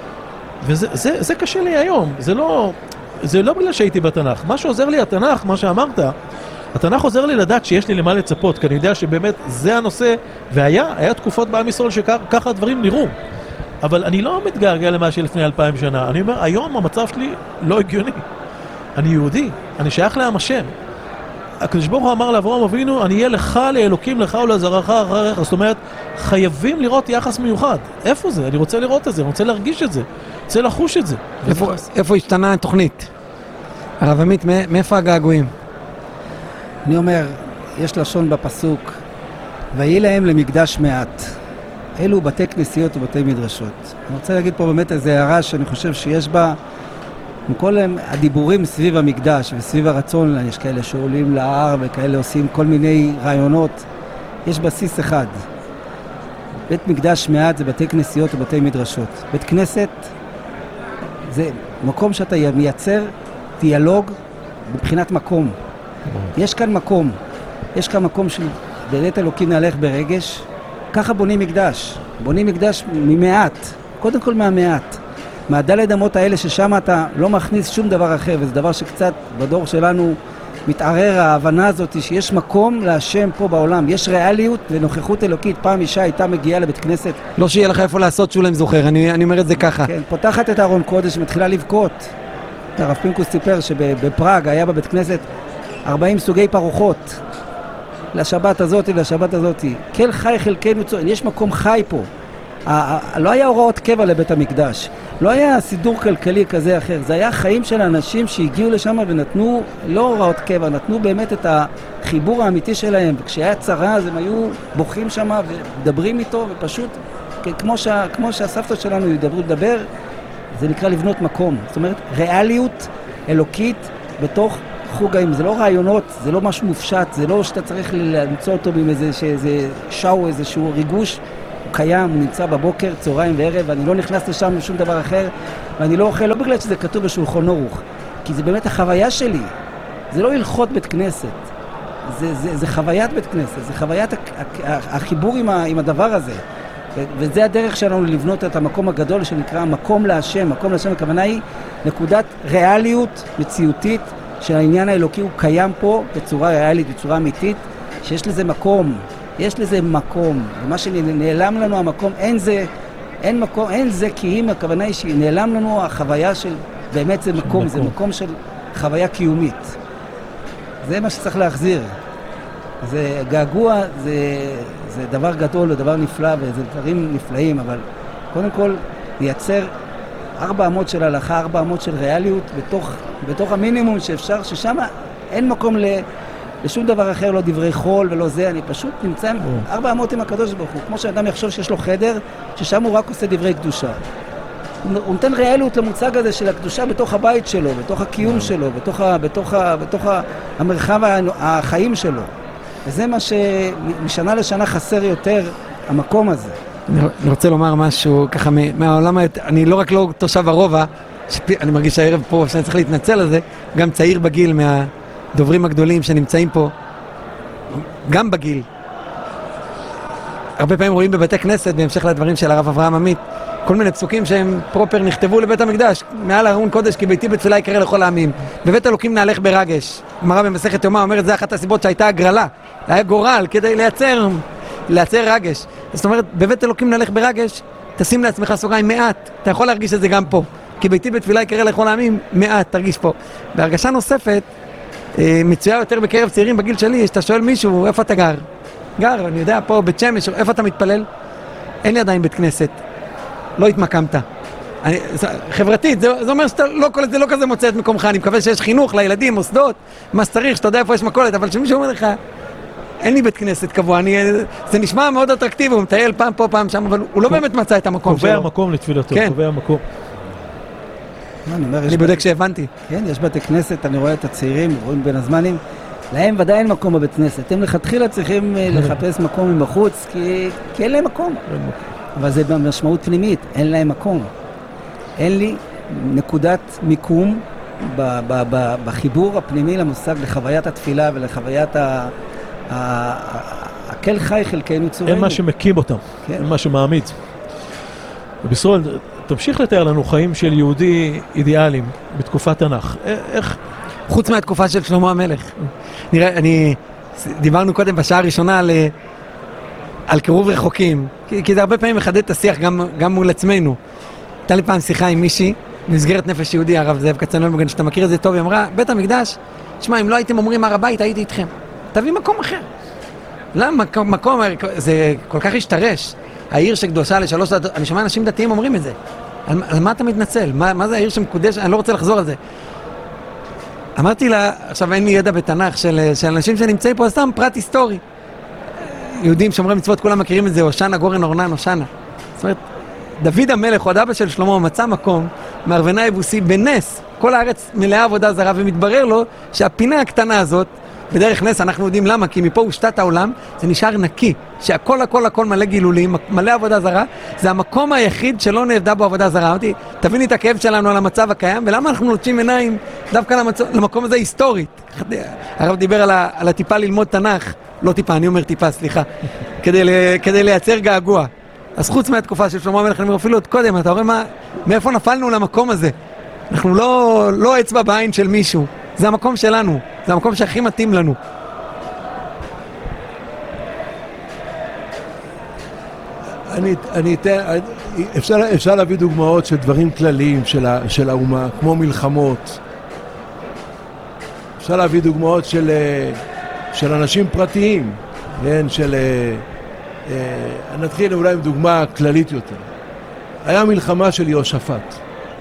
וזה קשה לי היום, זה לא בגלל שהייתי בתנ"ך. מה שעוזר לי התנ"ך, מה שאמרת, התנ"ך עוזר לי לדעת שיש לי למה לצפות, כי אני יודע שבאמת זה הנושא, והיה תקופות בעם ישראל שככה הדברים נראו. אבל אני לא מתגעגע למה שלפני 2000 שנה. אני אומר, היום המצב שלי לא הגיוני. אני יהודי, אני שייך לעם השם. הקדוש ברוך הוא אמר לאברהם אבינו, אני אהיה לך לאלוקים, לך ולזרעך אחריך. זאת אומרת, חייבים לראות יחס מיוחד. איפה זה? אני רוצה לראות את זה, אני רוצה להרגיש את זה, רוצה לחוש את זה. איפה השתנה התוכנית? הרב עמית, מאיפה הגעגועים? אני אומר, יש לשון בפסוק, ויהי להם למקדש מעט. אלו בתי כנסיות ובתי מדרשות. אני רוצה להגיד פה באמת איזו הערה שאני חושב שיש בה, עם כל הדיבורים סביב המקדש וסביב הרצון, יש כאלה שעולים להר וכאלה עושים כל מיני רעיונות, יש בסיס אחד. בית מקדש מעט זה בתי כנסיות ובתי מדרשות. בית כנסת זה מקום שאתה מייצר דיאלוג מבחינת מקום. יש כאן מקום של באמת אלוקים נהלך ברגש. ככה בונים מקדש. בונים מקדש ממעט, קודם כל מהמעט. מהדלת אמות האלה ששם אתה לא מכניס שום דבר אחר, וזה דבר שקצת בדור שלנו מתערער ההבנה הזאת שיש מקום להשם פה בעולם, יש ריאליות ונוכחות אלוקית. פעם אישה הייתה מגיעה לבית כנסת, לא שיהיה לך איפה לעשות שולם זוכר, אני אומר את זה ככה. כן, פותחת את ארון קודש ומתחילה לבכות. הרב פינקוס סיפר שבפראג היה בבית כנסת 40 סוגי פרוחות. לשבת הזאת ולשבת הזאת. כל חי חלקנו צוען, יש מקום חי פה. לא היה הוראות קבע לבית המקדש. לא היה סידור כלכלי כזה אחר. זה היה חיים של אנשים שהגיעו לשם ונתנו, לא הוראות קבע, נתנו באמת את החיבור האמיתי שלהם. וכשהיה צרה אז הם היו בוכים שם ומדברים איתו, ופשוט כמו שהסבתות שלנו ידברו לדבר, זה נקרא לבנות מקום. זאת אומרת, ריאליות אלוקית בתוך חוגאים, זה לא רעיונות, זה לא משהו מופשט, זה לא שאתה צריך למצוא אותו עם איזה שואו, איזשהו ריגוש, הוא קיים, הוא נמצא בבוקר, צהריים וערב, ואני לא נכנס לשם לשום דבר אחר, ואני לא אוכל, לא בגלל שזה כתוב בשולחן ערוך, כי זה באמת החוויה שלי, זה לא הלכות בית כנסת, זה חוויית בית כנסת, זה חוויית החיבור עם הדבר הזה, וזה הדרך שלנו לבנות את המקום הגדול שנקרא מקום להשם. מקום להשם, הכוונה היא נקודת ריאליות מציאותית של העניין האלוקי, הוא קיים פה בצורה ריאלית, בצורה אמיתית, שיש לזה מקום, יש לזה מקום, ומה שנעלם לנו המקום, אין מקום, אין זה כי אם הכוונה היא שנעלם לנו החוויה של, באמת זה מקום, זה מקום של חוויה קיומית. זה מה שצריך להחזיר. זה געגוע, זה דבר גדול, זה דבר נפלא, וזה דברים נפלאים, אבל קודם כל לייצר 4 אמות של הלכה, 4 אמות של ריאליות בתוך המינימום שאפשר, ששם אין מקום לשום דבר אחר, לא דברי חול ולא זה, אני פשוט נמצא עם 4 אמות עם הקדוש ברוך הוא, כמו שאדם יחשוב שיש לו חדר, ששם הוא רק עושה דברי קדושה. הוא נותן ריאליות למוצג הזה של הקדושה בתוך הבית שלו, בתוך הקיום שלו, בתוך המרחב החיים שלו. וזה מה שמשנה לשנה חסר יותר, המקום הזה. אני רוצה לומר משהו ככה מהעולם, אני לא רק לא תושב הרובע, אני מרגיש הערב פה שאני צריך להתנצל על זה, גם צעיר בגיל מהדוברים הגדולים שנמצאים פה, גם בגיל. הרבה פעמים רואים בבתי כנסת, בהמשך לדברים של הרב אברהם עמית, כל מיני פסוקים שהם פרופר נכתבו לבית המקדש, מעל ארון קודש, כי ביתי בתפילה יקרא לכל העמים. בבית אלוקים נהלך ברגש. גמרא במסכת יומא אומרת, זה אחת הסיבות שהייתה הגרלה. היה גורל כדי לייצר רגש. זאת אומרת, בבית אלוקים נהלך ברגש, תשים לעצמך סוגריים מעט. אתה יכול להרגיש את זה גם פה. כי ביתי בתפילה יקרא לכל העמים, מעט, תרגיש פה. בהרגשה נוספת, מצויה יותר בקרב צעירים בגיל שלי, שאתה שואל מישהו, איפה אתה גר? גר, אני יודע, פה בית שמש, איפה אתה מתפלל? אין לי עדיין בית כנסת. לא התמקמת. חברתית, זה אומר שאתה לא כזה מוצא את מקומך, אני מקווה שיש חינוך לילדים, מוסדות, מה שצריך, שאתה יודע איפה יש מכולת, אבל שמישהו אומר לך, אין לי בית כנסת קבוע, זה נשמע מאוד אטרקטיבי, הוא מטייל פעם פה, פעם שם, אבל הוא לא באמת מצא את המקום שלו. קובע מקום לתפילתו, קובע מקום. אני בודק שהבנתי. כן, יש בתי כנסת, אני רואה את הצעירים, רואים בין הזמנים, להם ודאי אין מקום בבית כנסת, הם לכתחילה צריכים לחפש מקום מבחוץ, כי אין להם מקום. אבל זה במשמעות פנימית, אין להם מקום. אין לי נקודת מיקום בחיבור הפנימי למושג, לחוויית התפילה ולחוויית הקל חי חלקנו צורנו. אין מה שמקים אותם, אין מה שמעמיד. ובסרול, תמשיך לתאר לנו חיים של יהודי אידיאליים בתקופת תנ"ך. איך? חוץ מהתקופה של שלמה המלך. נראה, דיברנו קודם בשעה הראשונה על קירוב רחוקים, כי זה הרבה פעמים מחדד את השיח גם מול עצמנו. הייתה לי פעם שיחה עם מישהי, במסגרת נפש יהודי, הרב זאב כצנלבוגן, שאתה מכיר את זה טוב, היא אמרה, בית המקדש, שמע, אם לא הייתם אומרים הר הבית, הייתי איתכם. תביא מקום אחר. למה? מקום, זה כל כך השתרש. העיר שקדושה לשלוש, אני שומע אנשים דתיים אומרים את זה. על מה אתה מתנצל? מה זה העיר שמקודש? אני לא רוצה לחזור על זה. אמרתי לה, עכשיו אין לי ידע בתנ"ך של אנשים שנמצאים פה, סתם פרט היסטורי. יהודים שומרי מצוות, כולם מכירים את זה, הושענא גורן אורנן הושענא. זאת אומרת, דוד המלך, הוא אבא של שלמה, מצא מקום מארוונה יבוסי בנס, כל הארץ מלאה עבודה זרה, ומתברר לו שהפינה הקטנה הזאת, בדרך נס אנחנו יודעים למה, כי מפה הושתת העולם, זה נשאר נקי, שהכל הכל הכל מלא גילולים, מלא עבודה זרה, זה המקום היחיד שלא נעבדה בו עבודה זרה. אמרתי, תביני את הכאב שלנו על המצב הקיים, ולמה אנחנו נוטשים עיניים דווקא למקום הזה היסטורית. הרב דיבר על הטיפה ללמוד תנ"ך, לא טיפה, אני אומר טיפה, סליחה, כדי לייצר געגוע. אז חוץ מהתקופה של שלמה המלך, אני אומר אפילו עוד קודם, אתה רואה מאיפה נפלנו למקום הזה? אנחנו לא אצבע בעין של מישהו, זה המקום שלנו, זה המקום שהכי מתאים לנו. אפשר להביא דוגמאות של דברים כלליים של האומה, כמו מלחמות. אפשר להביא דוגמאות של אנשים פרטיים, כן, נתחיל אולי עם דוגמה כללית יותר. היה מלחמה של יהושפט,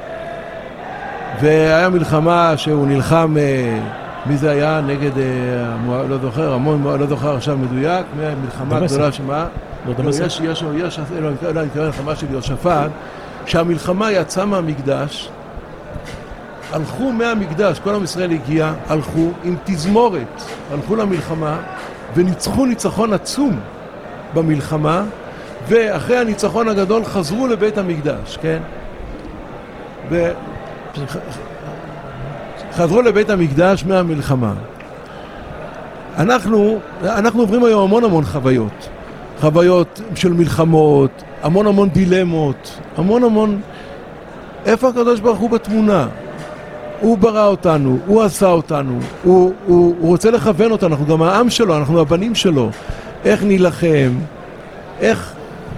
והיה מלחמה שהוא נלחם, מי זה היה? נגד, לא זוכר, לא זוכר עכשיו מדויק, מלחמה גדולה שמה? יש מלחמה של יהושפט, שהמלחמה יצאה מהמקדש, הלכו מהמקדש, כל עם ישראל הגיע, הלכו עם תזמורת, הלכו למלחמה וניצחו ניצחון עצום במלחמה, ואחרי הניצחון הגדול חזרו לבית המקדש, כן? חזרו לבית המקדש מהמלחמה. אנחנו עוברים היום המון חוויות. חוויות של מלחמות, המון דילמות, המון... איפה הקדוש ברוך הוא בתמונה? הוא ברא אותנו, הוא עשה אותנו, הוא רוצה לכוון אותנו, אנחנו גם העם שלו, אנחנו הבנים שלו. איך נילחם? איך...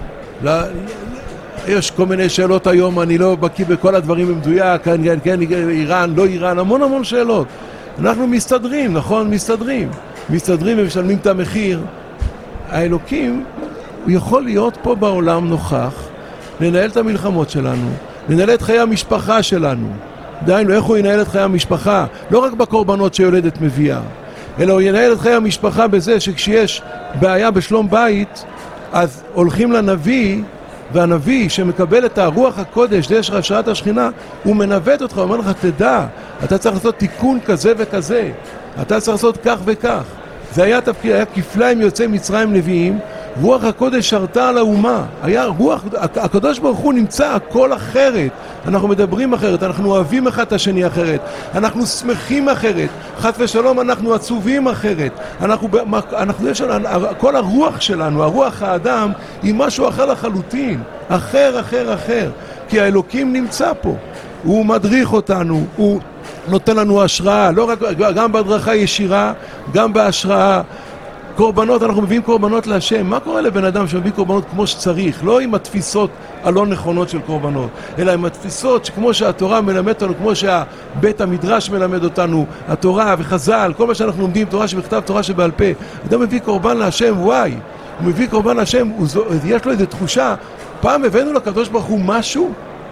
יש כל מיני שאלות היום, אני לא בקיא בכל הדברים במדויק, כן, איראן, לא איראן, המון שאלות. אנחנו מסתדרים, נכון? מסתדרים ומשלמים את המחיר. האלוקים, הוא יכול להיות פה בעולם נוכח, לנהל את המלחמות שלנו, לנהל את חיי המשפחה שלנו. דיינו, איך הוא ינהל את חיי המשפחה? לא רק בקורבנות שיולדת מביאה, אלא הוא ינהל את חיי המשפחה בזה שכשיש בעיה בשלום בית, אז הולכים לנביא, והנביא שמקבל את הרוח הקודש, דרך השראת השכינה, הוא מנווט אותך, הוא אומר לך, תדע, אתה צריך לעשות תיקון כזה וכזה, אתה צריך לעשות כך וכך. זה היה תפקיד, היה כפליים יוצאי מצרים נביאים, רוח הקודש שרתה על האומה, היה רוח, הקדוש ברוך הוא נמצא הכל אחרת, אנחנו מדברים אחרת, אנחנו אוהבים אחד את השני אחרת, אנחנו שמחים אחרת, חס ושלום אנחנו עצובים אחרת, יש לנו, כל הרוח שלנו, הרוח האדם היא משהו אחר לחלוטין, אחר, כי האלוקים נמצא פה, הוא מדריך אותנו, הוא נותן לנו השראה, לא רק, גם בהדרכה ישירה, גם בהשראה. קורבנות, אנחנו מביאים קורבנות להשם. מה קורה לבן אדם שמביא קורבנות כמו שצריך? לא עם התפיסות הלא נכונות של קורבנות, אלא עם התפיסות שכמו שהתורה מלמדת אותנו, כמו שהבית המדרש מלמד אותנו, התורה וחז"ל, כל מה שאנחנו לומדים, תורה שבכתב, תורה שבעל פה. אדם מביא קורבן להשם, וואי, הוא מביא קורבן להשם, יש לו איזו תחושה, פעם הבאנו לקדוש ברוך הוא משהו,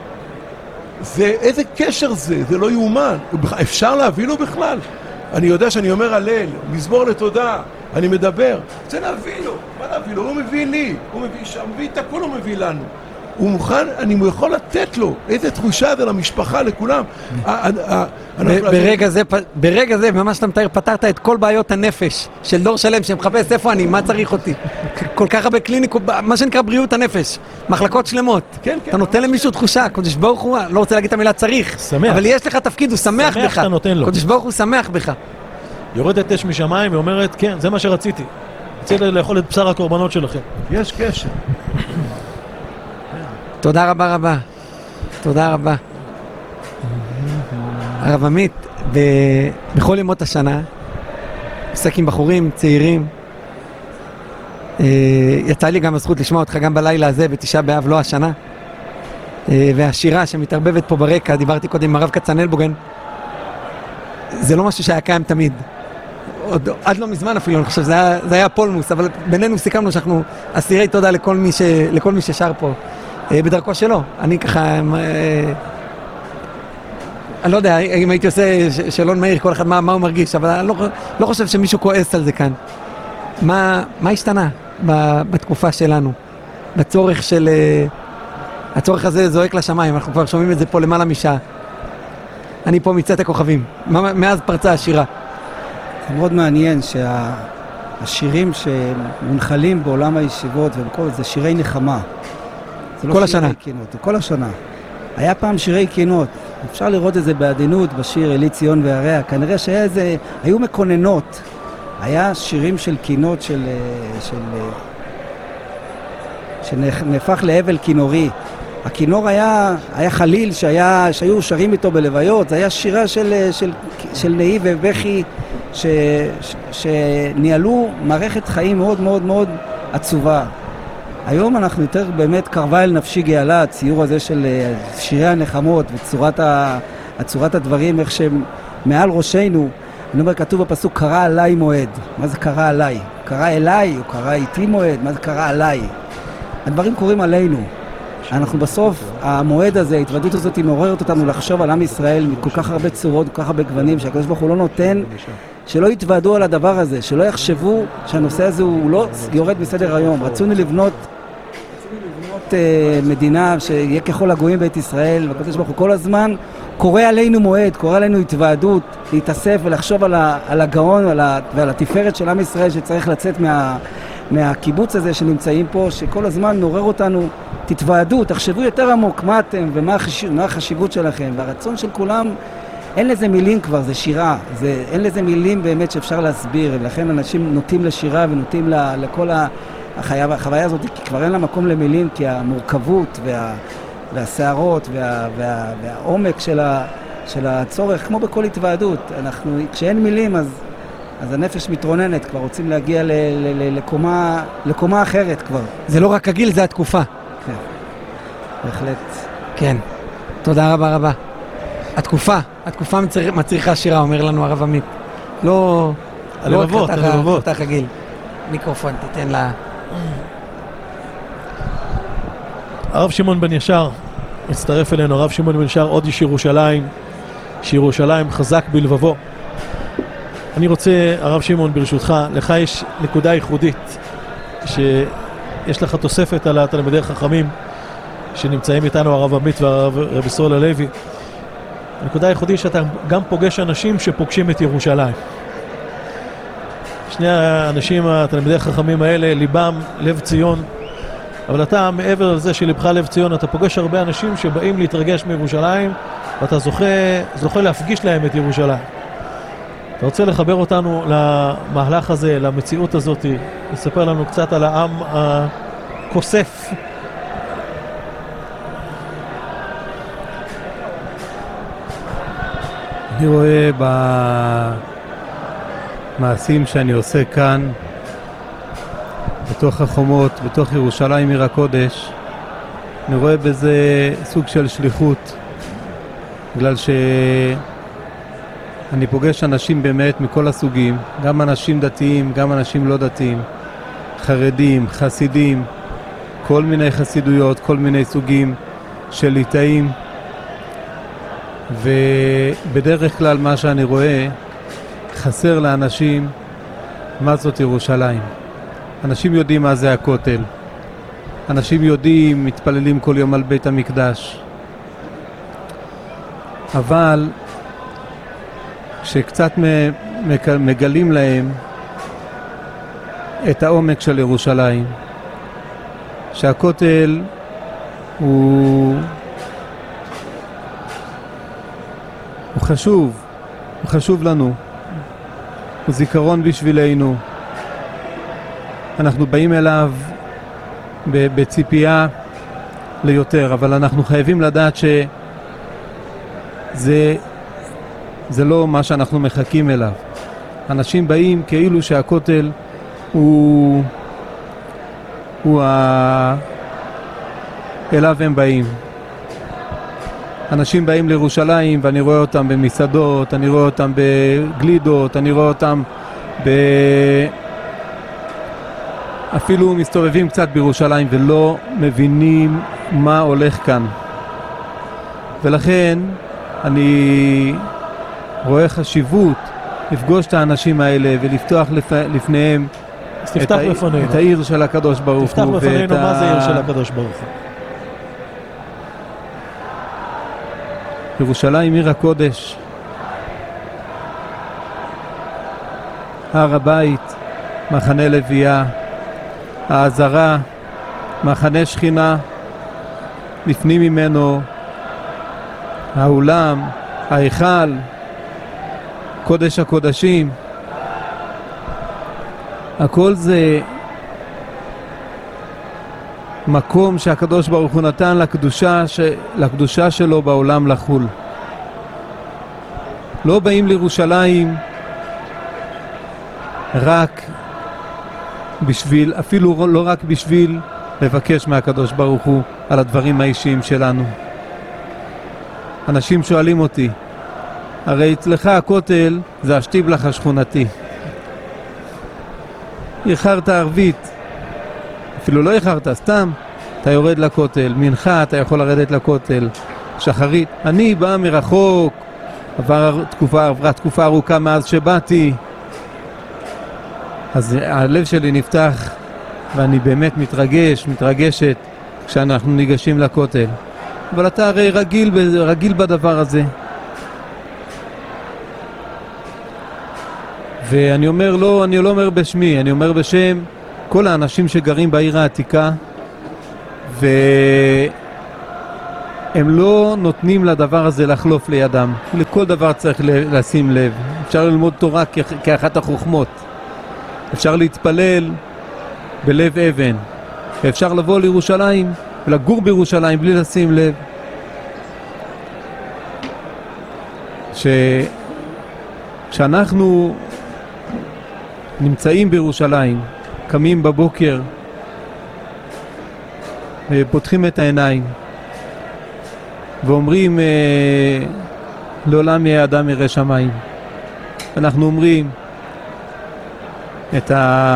איזה קשר זה? זה לא יאומן. אפשר להביא לו בכלל? אני יודע שאני אומר הלל, מזמור לתודה, אני מדבר, רוצה להביא לו, מה להביא לו? הוא מביא לי, הוא מביא שם, מביא את הכל, הוא מביא לנו. הוא מוכן, אני יכול לתת לו איזה תחושה זה למשפחה, לכולם. ברגע זה, ממש אתה מתאר, פתרת את כל בעיות הנפש של דור שלם שמחפש איפה אני, מה צריך אותי. כל כך הרבה קליניקות, מה שנקרא בריאות הנפש, מחלקות שלמות. אתה נותן למישהו תחושה, קודש ברוך הוא, לא רוצה להגיד את המילה צריך, אבל יש לך תפקיד, הוא שמח בך. קודש ברוך הוא שמח בך. יורדת אש משמיים ואומרת, כן, זה מה שרציתי. רציתי לאכול את בשר הקורבנות שלכם. יש קשר. תודה רבה. תודה רבה. הרב עמית, בכל ימות השנה, עוסק עם בחורים, צעירים. יצא לי גם הזכות לשמוע אותך גם בלילה הזה, בתשעה באב, לא השנה. והשירה שמתערבבת פה ברקע, דיברתי קודם עם הרב כצנלבוגן, זה לא משהו שהיה קיים תמיד. עד לא מזמן אפילו, אני חושב, זה היה פולמוס, אבל בינינו סיכמנו שאנחנו אסירי תודה לכל מי ששר פה. בדרכו שלו. אני ככה, אני לא יודע אם הייתי עושה שאלון מהיר, כל אחד מה הוא מרגיש, אבל אני לא חושב שמישהו כועס על זה כאן. מה השתנה בתקופה שלנו? הצורך הזה זועק לשמיים, אנחנו כבר שומעים את זה פה למעלה משעה. אני פה מצאת הכוכבים, מאז פרצה השירה. זה מאוד מעניין שהשירים שמונחלים בעולם הישיבות ובכל זה שירי נחמה. כל השנה. כל השנה. היה פעם שירי קינות. אפשר לראות את זה בעדינות בשיר אלי ציון והרע. כנראה היו מקוננות. היה שירים של קינות שנהפך להבל כינורי. הכינור היה חליל שהיו שרים איתו בלוויות. זה היה שירה של נאי ובכי שניהלו מערכת חיים מאוד מאוד מאוד עצובה. היום אנחנו יותר באמת קרבה אל נפשי גאלה, הציור הזה של שירי הנחמות וצורת הדברים, איך שמעל ראשנו, אני אומר, כתוב בפסוק, קרא עליי מועד. מה זה קרא עליי? קרא אליי או קרא איתי מועד? מה זה קרא עליי? הדברים קורים עלינו. אנחנו בסוף, המועד הזה, ההתוודות הזאת מעוררת אותנו לחשוב על עם ישראל מכל כך הרבה צורות, כל כך הרבה גוונים, שהקדוש ברוך הוא לא נותן, שלא יתוודעו על הדבר הזה, שלא יחשבו שהנושא הזה הוא לא יורד בסדר היום. רצונו לבנות מדינה שיהיה ככל הגויים בית ישראל, והקדוש ברוך הוא כל הזמן קורא עלינו מועד, קורא עלינו התוועדות, להתאסף ולחשוב על הגאון ועל התפארת של עם ישראל שצריך לצאת מהקיבוץ הזה שנמצאים פה, שכל הזמן נורר אותנו, תתוועדו, תחשבו יותר עמוק מה אתם ומה החשיבות שלכם, והרצון של כולם, אין לזה מילים כבר, זה שירה, אין לזה מילים באמת שאפשר להסביר, ולכן אנשים נוטים לשירה ונוטים לכל החוויה הזאת, כי כבר אין לה מקום למילים, כי המורכבות והסערות והעומק של הצורך, כמו בכל התוועדות, כשאין מילים אז הנפש מתרוננת, כבר רוצים להגיע לקומה אחרת כבר. זה לא רק הגיל, זה התקופה. כן, בהחלט. כן, תודה רבה רבה. התקופה מצריכה שירה, אומר לנו הרב עמית. לא הלבבות. חתך הגיל. מיקרופון, תיתן לה... הרב שמעון בן ישר מצטרף אלינו, הרב שמעון בן ישר, עוד איש ירושלים, שירושלים חזק בלבבו. אני רוצה, הרב שמעון, ברשותך, לך יש נקודה ייחודית, שיש לך תוספת על התלמידי חכמים שנמצאים איתנו, הרב עמית והרב ישראל הלוי. הנקודה ייחודית שאתה גם פוגש אנשים שפוגשים את ירושלים. שני האנשים, התלמידי החכמים האלה, ליבם לב ציון, אבל אתה, מעבר לזה שלבך לב ציון, אתה פוגש הרבה אנשים שבאים להתרגש מירושלים, ואתה זוכה להפגיש להם את ירושלים. אתה רוצה לחבר אותנו למהלך הזה, למציאות הזאת, לספר לנו קצת על העם הכוסף. אני רואה במעשים שאני עושה כאן, בתוך החומות, בתוך ירושלים עיר הקודש, אני רואה בזה סוג של שליחות, בגלל שאני פוגש אנשים באמת מכל הסוגים, גם אנשים דתיים, גם אנשים לא דתיים, חרדים, חסידים, כל מיני חסידויות, כל מיני סוגים של ליטאים, ובדרך כלל מה שאני רואה, חסר לאנשים מה זאת ירושלים. אנשים יודעים מה זה הכותל, אנשים יודעים, מתפללים כל יום על בית המקדש, אבל כשקצת מגלים להם את העומק של ירושלים, שהכותל הוא חשוב לנו, הוא זיכרון בשבילנו, אנחנו באים אליו בציפייה ליותר, אבל אנחנו חייבים לדעת שזה לא מה שאנחנו מחכים אליו. אנשים באים כאילו שהכותל הוא אליו הם באים. אנשים באים לירושלים ואני רואה אותם במסעדות, אני רואה אותם בגלידות, אני רואה אותם אפילו מסתובבים קצת בירושלים ולא מבינים מה הולך כאן. ולכן אני רואה חשיבות לפגוש את האנשים האלה ולפתוח לפניהם את העיר של הקדוש ברוך הוא. תפתח בפנינו מה זה עיר של הקדוש ברוך הוא. ירושלים עיר הקודש, הר הבית, מחנה לוויה, העזרה, מחנה שכינה, לפנים ממנו האולם, ההיכל, קודש הקודשים. הכל זה מקום שהקדוש ברוך הוא נתן לקדושה שלו בעולם לחול. לא באים לירושלים רק בשביל, אפילו לא רק בשביל לבקש מהקדוש ברוך הוא על הדברים האישיים שלנו. אנשים שואלים אותי, הרי אצלך הכותל זה השטיבלח השכונתי. איחרת ערבית, אפילו לא איחרת, סתם אתה יורד לכותל, מנחה אתה יכול לרדת לכותל, שחרית. אני בא מרחוק, עברה תקופה ארוכה מאז שבאתי, אז הלב שלי נפתח ואני באמת מתרגשת כשאנחנו ניגשים לכותל. אבל אתה הרי רגיל בדבר הזה. ואני אומר לא, אני לא אומר בשמי, אני אומר בשם כל האנשים שגרים בעיר העתיקה, והם לא נותנים לדבר הזה לחלוף לידם. לכל דבר צריך לשים לב. אפשר ללמוד תורה כאחת החוכמות. אפשר להתפלל בלב אבן. אפשר לבוא לירושלים ולגור בירושלים בלי לשים לב. כשאנחנו נמצאים בירושלים, קמים בבוקר ופותחים את העיניים ואומרים לעולם יהיה אדם ירא שמיים. אנחנו אומרים את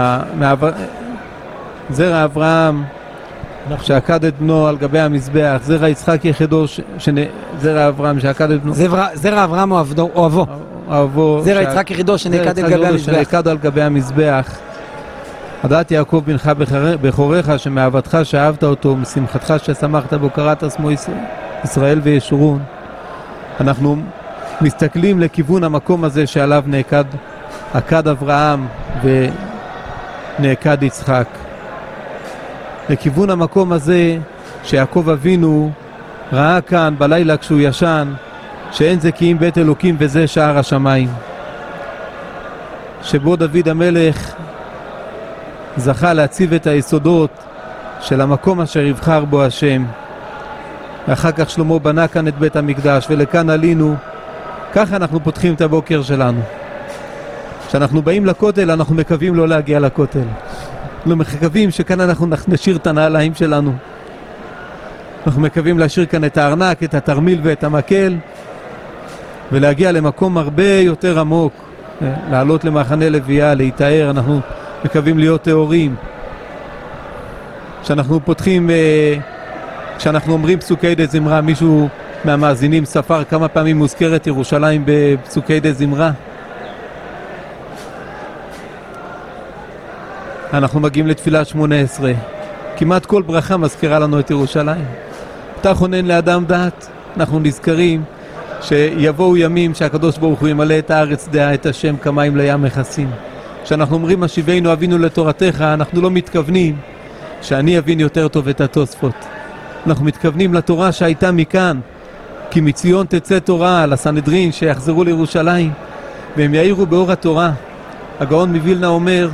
זרע אברהם שעקד את בנו על גבי המזבח, זרע יצחק יחידו זרע אברהם שעקד את בנו, זרע אברהם אוהבו, זרע יצחק יחידו שנעקד על גבי המזבח. הדעת יעקב בנך בכורך שמאהבתך שאהבת אותו, משמחתך ששמחת בו קראת שמו ישראל וישורון. אנחנו מסתכלים לכיוון המקום הזה שעליו עקד אברהם ונעקד יצחק, לכיוון המקום הזה שיעקב אבינו ראה כאן בלילה כשהוא ישן שאין זה כי אם בית אלוקים וזה שער השמיים, שבו דוד המלך זכה להציב את היסודות של המקום אשר יבחר בו השם. ואחר כך שלמה בנה כאן את בית המקדש ולכאן עלינו. ככה אנחנו פותחים את הבוקר שלנו. כשאנחנו באים לכותל אנחנו מקווים לא להגיע לכותל, לא מקווים שכאן אנחנו נשאיר את הנעליים שלנו, אנחנו מקווים להשאיר כאן את הארנק, את התרמיל ואת המקל, ולהגיע למקום הרבה יותר עמוק, לעלות למחנה לוויה, להתאר. אנחנו מקווים להיות תאורים. כשאנחנו פותחים, כשאנחנו אומרים פסוקי דה זמרה, מישהו מהמאזינים ספר כמה פעמים מוזכרת ירושלים בפסוקי דה זמרה? אנחנו מגיעים לתפילה 18. כמעט כל ברכה מזכירה לנו את ירושלים. אתה חונן לאדם דעת. אנחנו נזכרים שיבואו ימים שהקדוש ברוך הוא ימלא את הארץ דעה, את השם כמים לים מכסים. כשאנחנו אומרים השיבנו אבינו לתורתך, אנחנו לא מתכוונים שאני אבין יותר טוב את התוספות. אנחנו מתכוונים לתורה שהייתה מכאן, כי מציון תצא תורה, לסנהדרין שיחזרו לירושלים והם יאירו באור התורה. הגאון מווילנה אומר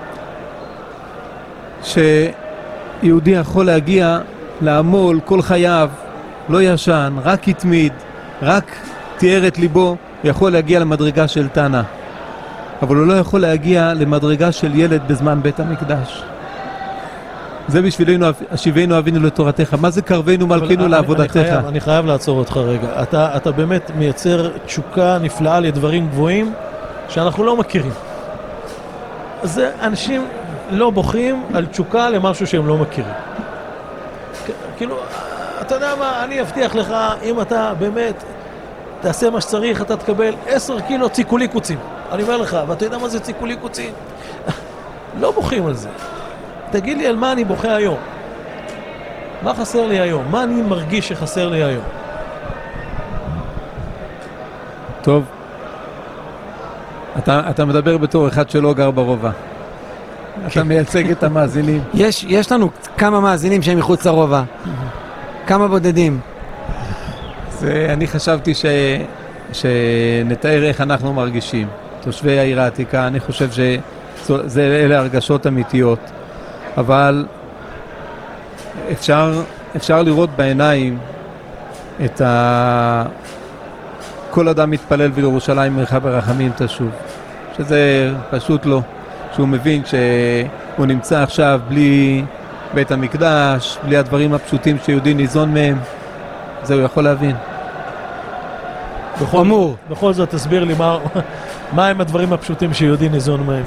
שיהודי יכול להגיע לעמול כל חייו, לא ישן, רק התמיד, רק תיאר את ליבו, יכול להגיע למדרגה של תנא, אבל הוא לא יכול להגיע למדרגה של ילד בזמן בית המקדש. זה בשבילנו השיבנו אבינו לתורתך. מה זה קרבנו מלכנו לעבודתך? אני חייב לעצור אותך רגע. אתה באמת מייצר תשוקה נפלאה לדברים גבוהים שאנחנו לא מכירים. אז אנשים לא בוכים על תשוקה למשהו שהם לא מכירים. כאילו, אתה יודע מה, אני אבטיח לך, אם אתה באמת תעשה מה שצריך, אתה תקבל 10 קילו ציקולי קוצים. אני אומר לך, ואתה יודע מה זה ציקולי קוצים? לא בוכים על זה. תגיד לי על מה אני בוכה היום. מה חסר לי היום? מה אני מרגיש שחסר לי היום? טוב. אתה מדבר בתור אחד שלא גר ברובע. אתה מייצג את המאזינים. יש לנו כמה מאזינים שהם מחוץ לרובע. כמה בודדים. אני חשבתי שנתאר איך אנחנו מרגישים. תושבי העיר העתיקה, אני חושב שאלה הרגשות אמיתיות. אבל אפשר לראות בעיניים את כל אדם מתפלל בירושלים מרחב הרחמים תשוב. שזה פשוט לא. שהוא מבין שהוא נמצא עכשיו בלי בית המקדש, בלי הדברים הפשוטים שיהודי ניזון מהם, זה הוא יכול להבין. בכל זאת תסביר לי מה הם הדברים הפשוטים שיהודי ניזון מהם.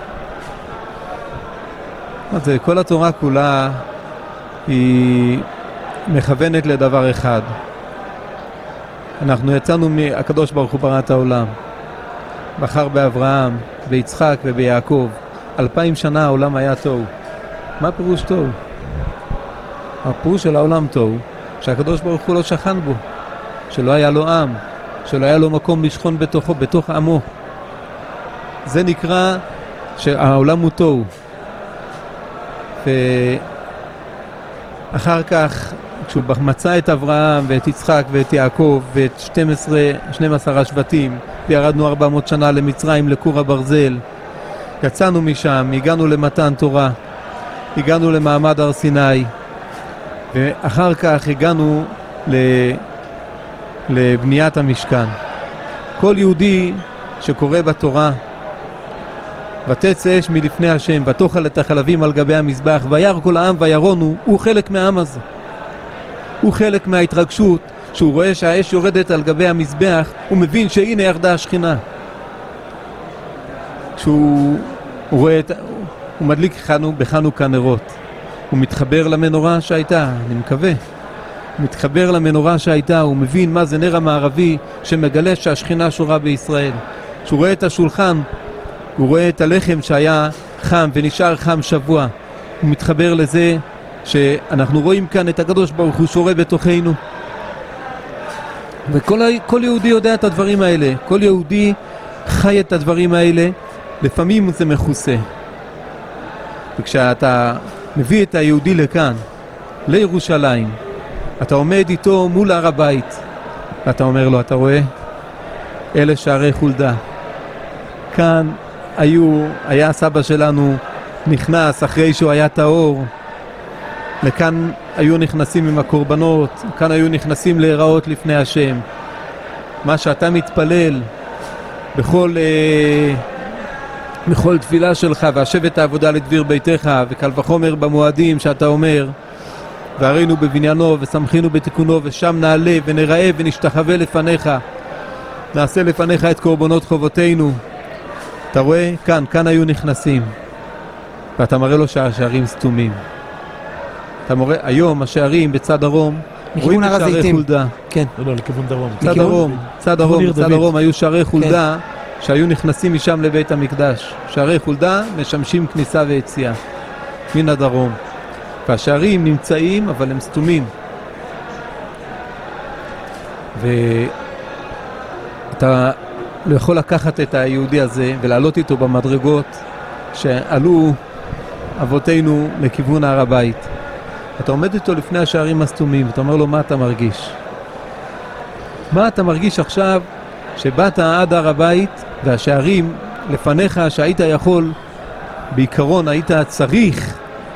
אז כל התורה כולה היא מכוונת לדבר אחד. אנחנו יצאנו מהקדוש ברוך הוא ברא את העולם. בחר באברהם, ביצחק וביעקב. 2000 שנה העולם היה טוב. מה פירוש טוב? הפירוש של העולם תוהו, שהקדוש ברוך הוא לא שכן בו, שלא היה לו עם, שלא היה לו מקום לשכון בתוכו, בתוך עמו. זה נקרא שהעולם הוא תוהו. ואחר כך, כשהוא מצא את אברהם ואת יצחק ואת יעקב ואת 12 השבטים, וירדנו 400 שנה למצרים, לכור הברזל, יצאנו משם, הגענו למתן תורה, הגענו למעמד הר סיני, ואחר כך הגענו לבניית המשכן. כל יהודי שקורא בתורה, ותצא אש מלפני השם, ותאכל את החלבים על גבי המזבח, וירא כל העם וירונו, הוא חלק מהעם הזה. הוא חלק מההתרגשות, שהוא רואה שהאש יורדת על גבי המזבח, הוא מבין שהנה ירדה השכינה. כשהוא רואה הוא מדליק בחנוכה נרות, הוא מתחבר למנורה שהייתה, אני מקווה. הוא מתחבר למנורה שהייתה, הוא מבין מה זה נר המערבי שמגלה שהשכינה שורה בישראל. כשהוא רואה את השולחן, הוא רואה את הלחם שהיה חם ונשאר חם שבוע. הוא מתחבר לזה שאנחנו רואים כאן את הקדוש ברוך הוא שורה בתוכנו. וכל יהודי יודע את הדברים האלה, כל יהודי חי את הדברים האלה, לפעמים זה מכוסה. וכשאתה מביא את היהודי לכאן, לירושלים, אתה עומד איתו מול הר הבית, ואתה אומר לו, אתה רואה? אלה שערי חולדה. כאן היה סבא שלנו נכנס אחרי שהוא היה טהור, לכאן היו נכנסים עם הקורבנות, כאן היו נכנסים להיראות לפני השם. מה שאתה מתפלל בכל תפילה שלך, והשב את העבודה לדביר ביתך, וקל וחומר במועדים שאתה אומר, והרינו בבניינו ושמחינו בתיקונו, ושם נעלה ונראה ונשתחווה לפניך, נעשה לפניך את קורבנות חובותינו. אתה רואה? כאן היו נכנסים, ואתה מראה לו שהשערים סתומים. אתה מראה, היום השערים בצד דרום, רואים את שערי חולדה. כן. לא, לכיוון דרום. צד דרום היו שערי חולדה, שהיו נכנסים משם לבית המקדש. שערי חולדה משמשים כניסה ויציאה מן הדרום. והשערים נמצאים, אבל הם סתומים. ואתה לא יכול לקחת את היהודי הזה ולעלות איתו במדרגות שעלו אבותינו לכיוון הר הבית. אתה עומד איתו לפני השערים הסתומים, אתה אומר לו, מה אתה מרגיש? מה אתה מרגיש עכשיו שבאת עד הר הבית והשערים לפניך, שהיית יכול, בעיקרון היית צריך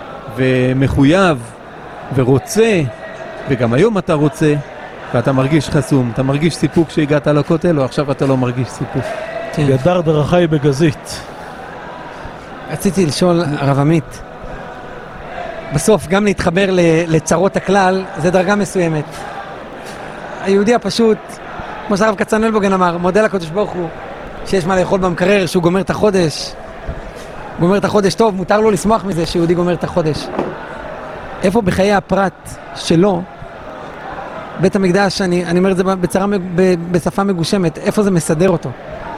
ומחויב ורוצה, וגם היום אתה רוצה, ואתה מרגיש חסום, אתה מרגיש סיפוק שהגעת לכותל, או עכשיו אתה לא מרגיש סיפוק? כן. גדר דרכי בגזית. רציתי לשאול, הרב עמית, בסוף גם להתחבר לצרות הכלל, זה דרגה מסוימת. היהודי הפשוט, כמו שהרב כצנלבוגן אמר, מודה לקדוש ברוך הוא, שיש מה לאכול במקרר, שהוא גומר את החודש. גומר את החודש טוב, מותר לו לשמוח מזה שיהודי גומר את החודש. איפה בחיי הפרט שלו, בית המקדש, אני אומר את זה בשפה מגושמת, איפה זה מסדר אותו?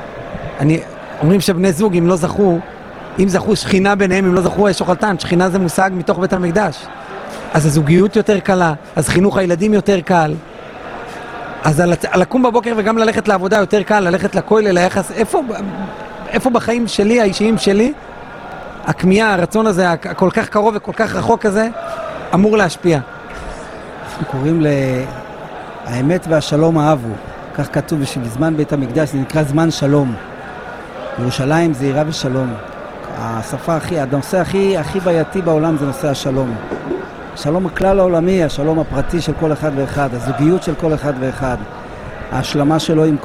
אומרים שבני זוג, אם זכו שכינה ביניהם, אם לא זכו אש אוכלתן, שכינה זה מושג מתוך בית המקדש. אז הזוגיות יותר קלה, אז חינוך הילדים יותר קל, אז לקום בבוקר וגם ללכת לעבודה יותר קל, ללכת לכולל, ליחס, איפה בחיים שלי, האישיים שלי, הכמיהה, הרצון הזה, הכל כך קרוב וכל כך רחוק הזה, אמור להשפיע. אנחנו קוראים האמת והשלום אהבו, כך כתוב בזמן בית המקדש, זה נקרא זמן שלום. ירושלים זה יראה ושלום. הנושא הכי בעייתי בעולם זה נושא השלום. השלום הכלל העולמי, השלום הפרטי של כל אחד ואחד, הזוגיות של כל אחד ואחד, ההשלמה שלו עם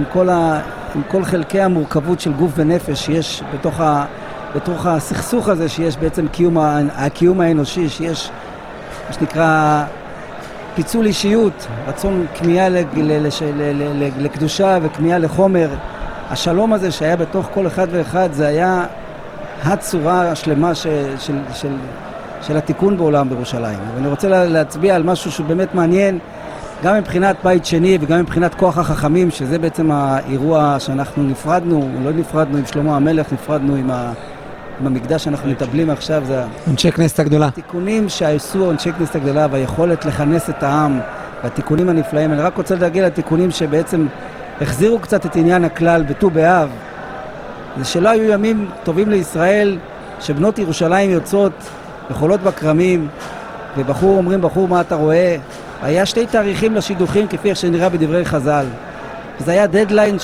כל חלקי המורכבות של גוף ונפש שיש בתוך הסכסוך הזה, שיש בעצם הקיום האנושי, שיש מה שנקרא פיצול אישיות, רצון כמיהה לקדושה וכמיהה לחומר. השלום הזה שהיה בתוך כל אחד ואחד, זה היה הצורה השלמה של התיקון בעולם בירושלים. ואני רוצה להצביע על משהו שבאמת מעניין, גם מבחינת בית שני וגם מבחינת כוח החכמים, שזה בעצם האירוע שאנחנו לא נפרדנו עם שלמה המלך, נפרדנו במקדש שאנחנו מטבלים עכשיו, זה אנשי כנסת הגדולה. התיקונים שעשו אנשי כנסת הגדולה והיכולת לכנס את העם והתיקונים הנפלאים. אני רק רוצה להגיע לתיקונים שבעצם החזירו קצת את עניין הכלל בט"ו באב. זה שלא היו ימים טובים לישראל, שבנות ירושלים יוצאות וחולות בכרמים, ובחור אומרים, בחור מה אתה רואה? היה 2 תאריכים לשידוכים כפי איך שנראה בדברי חז"ל. זה היה דדליין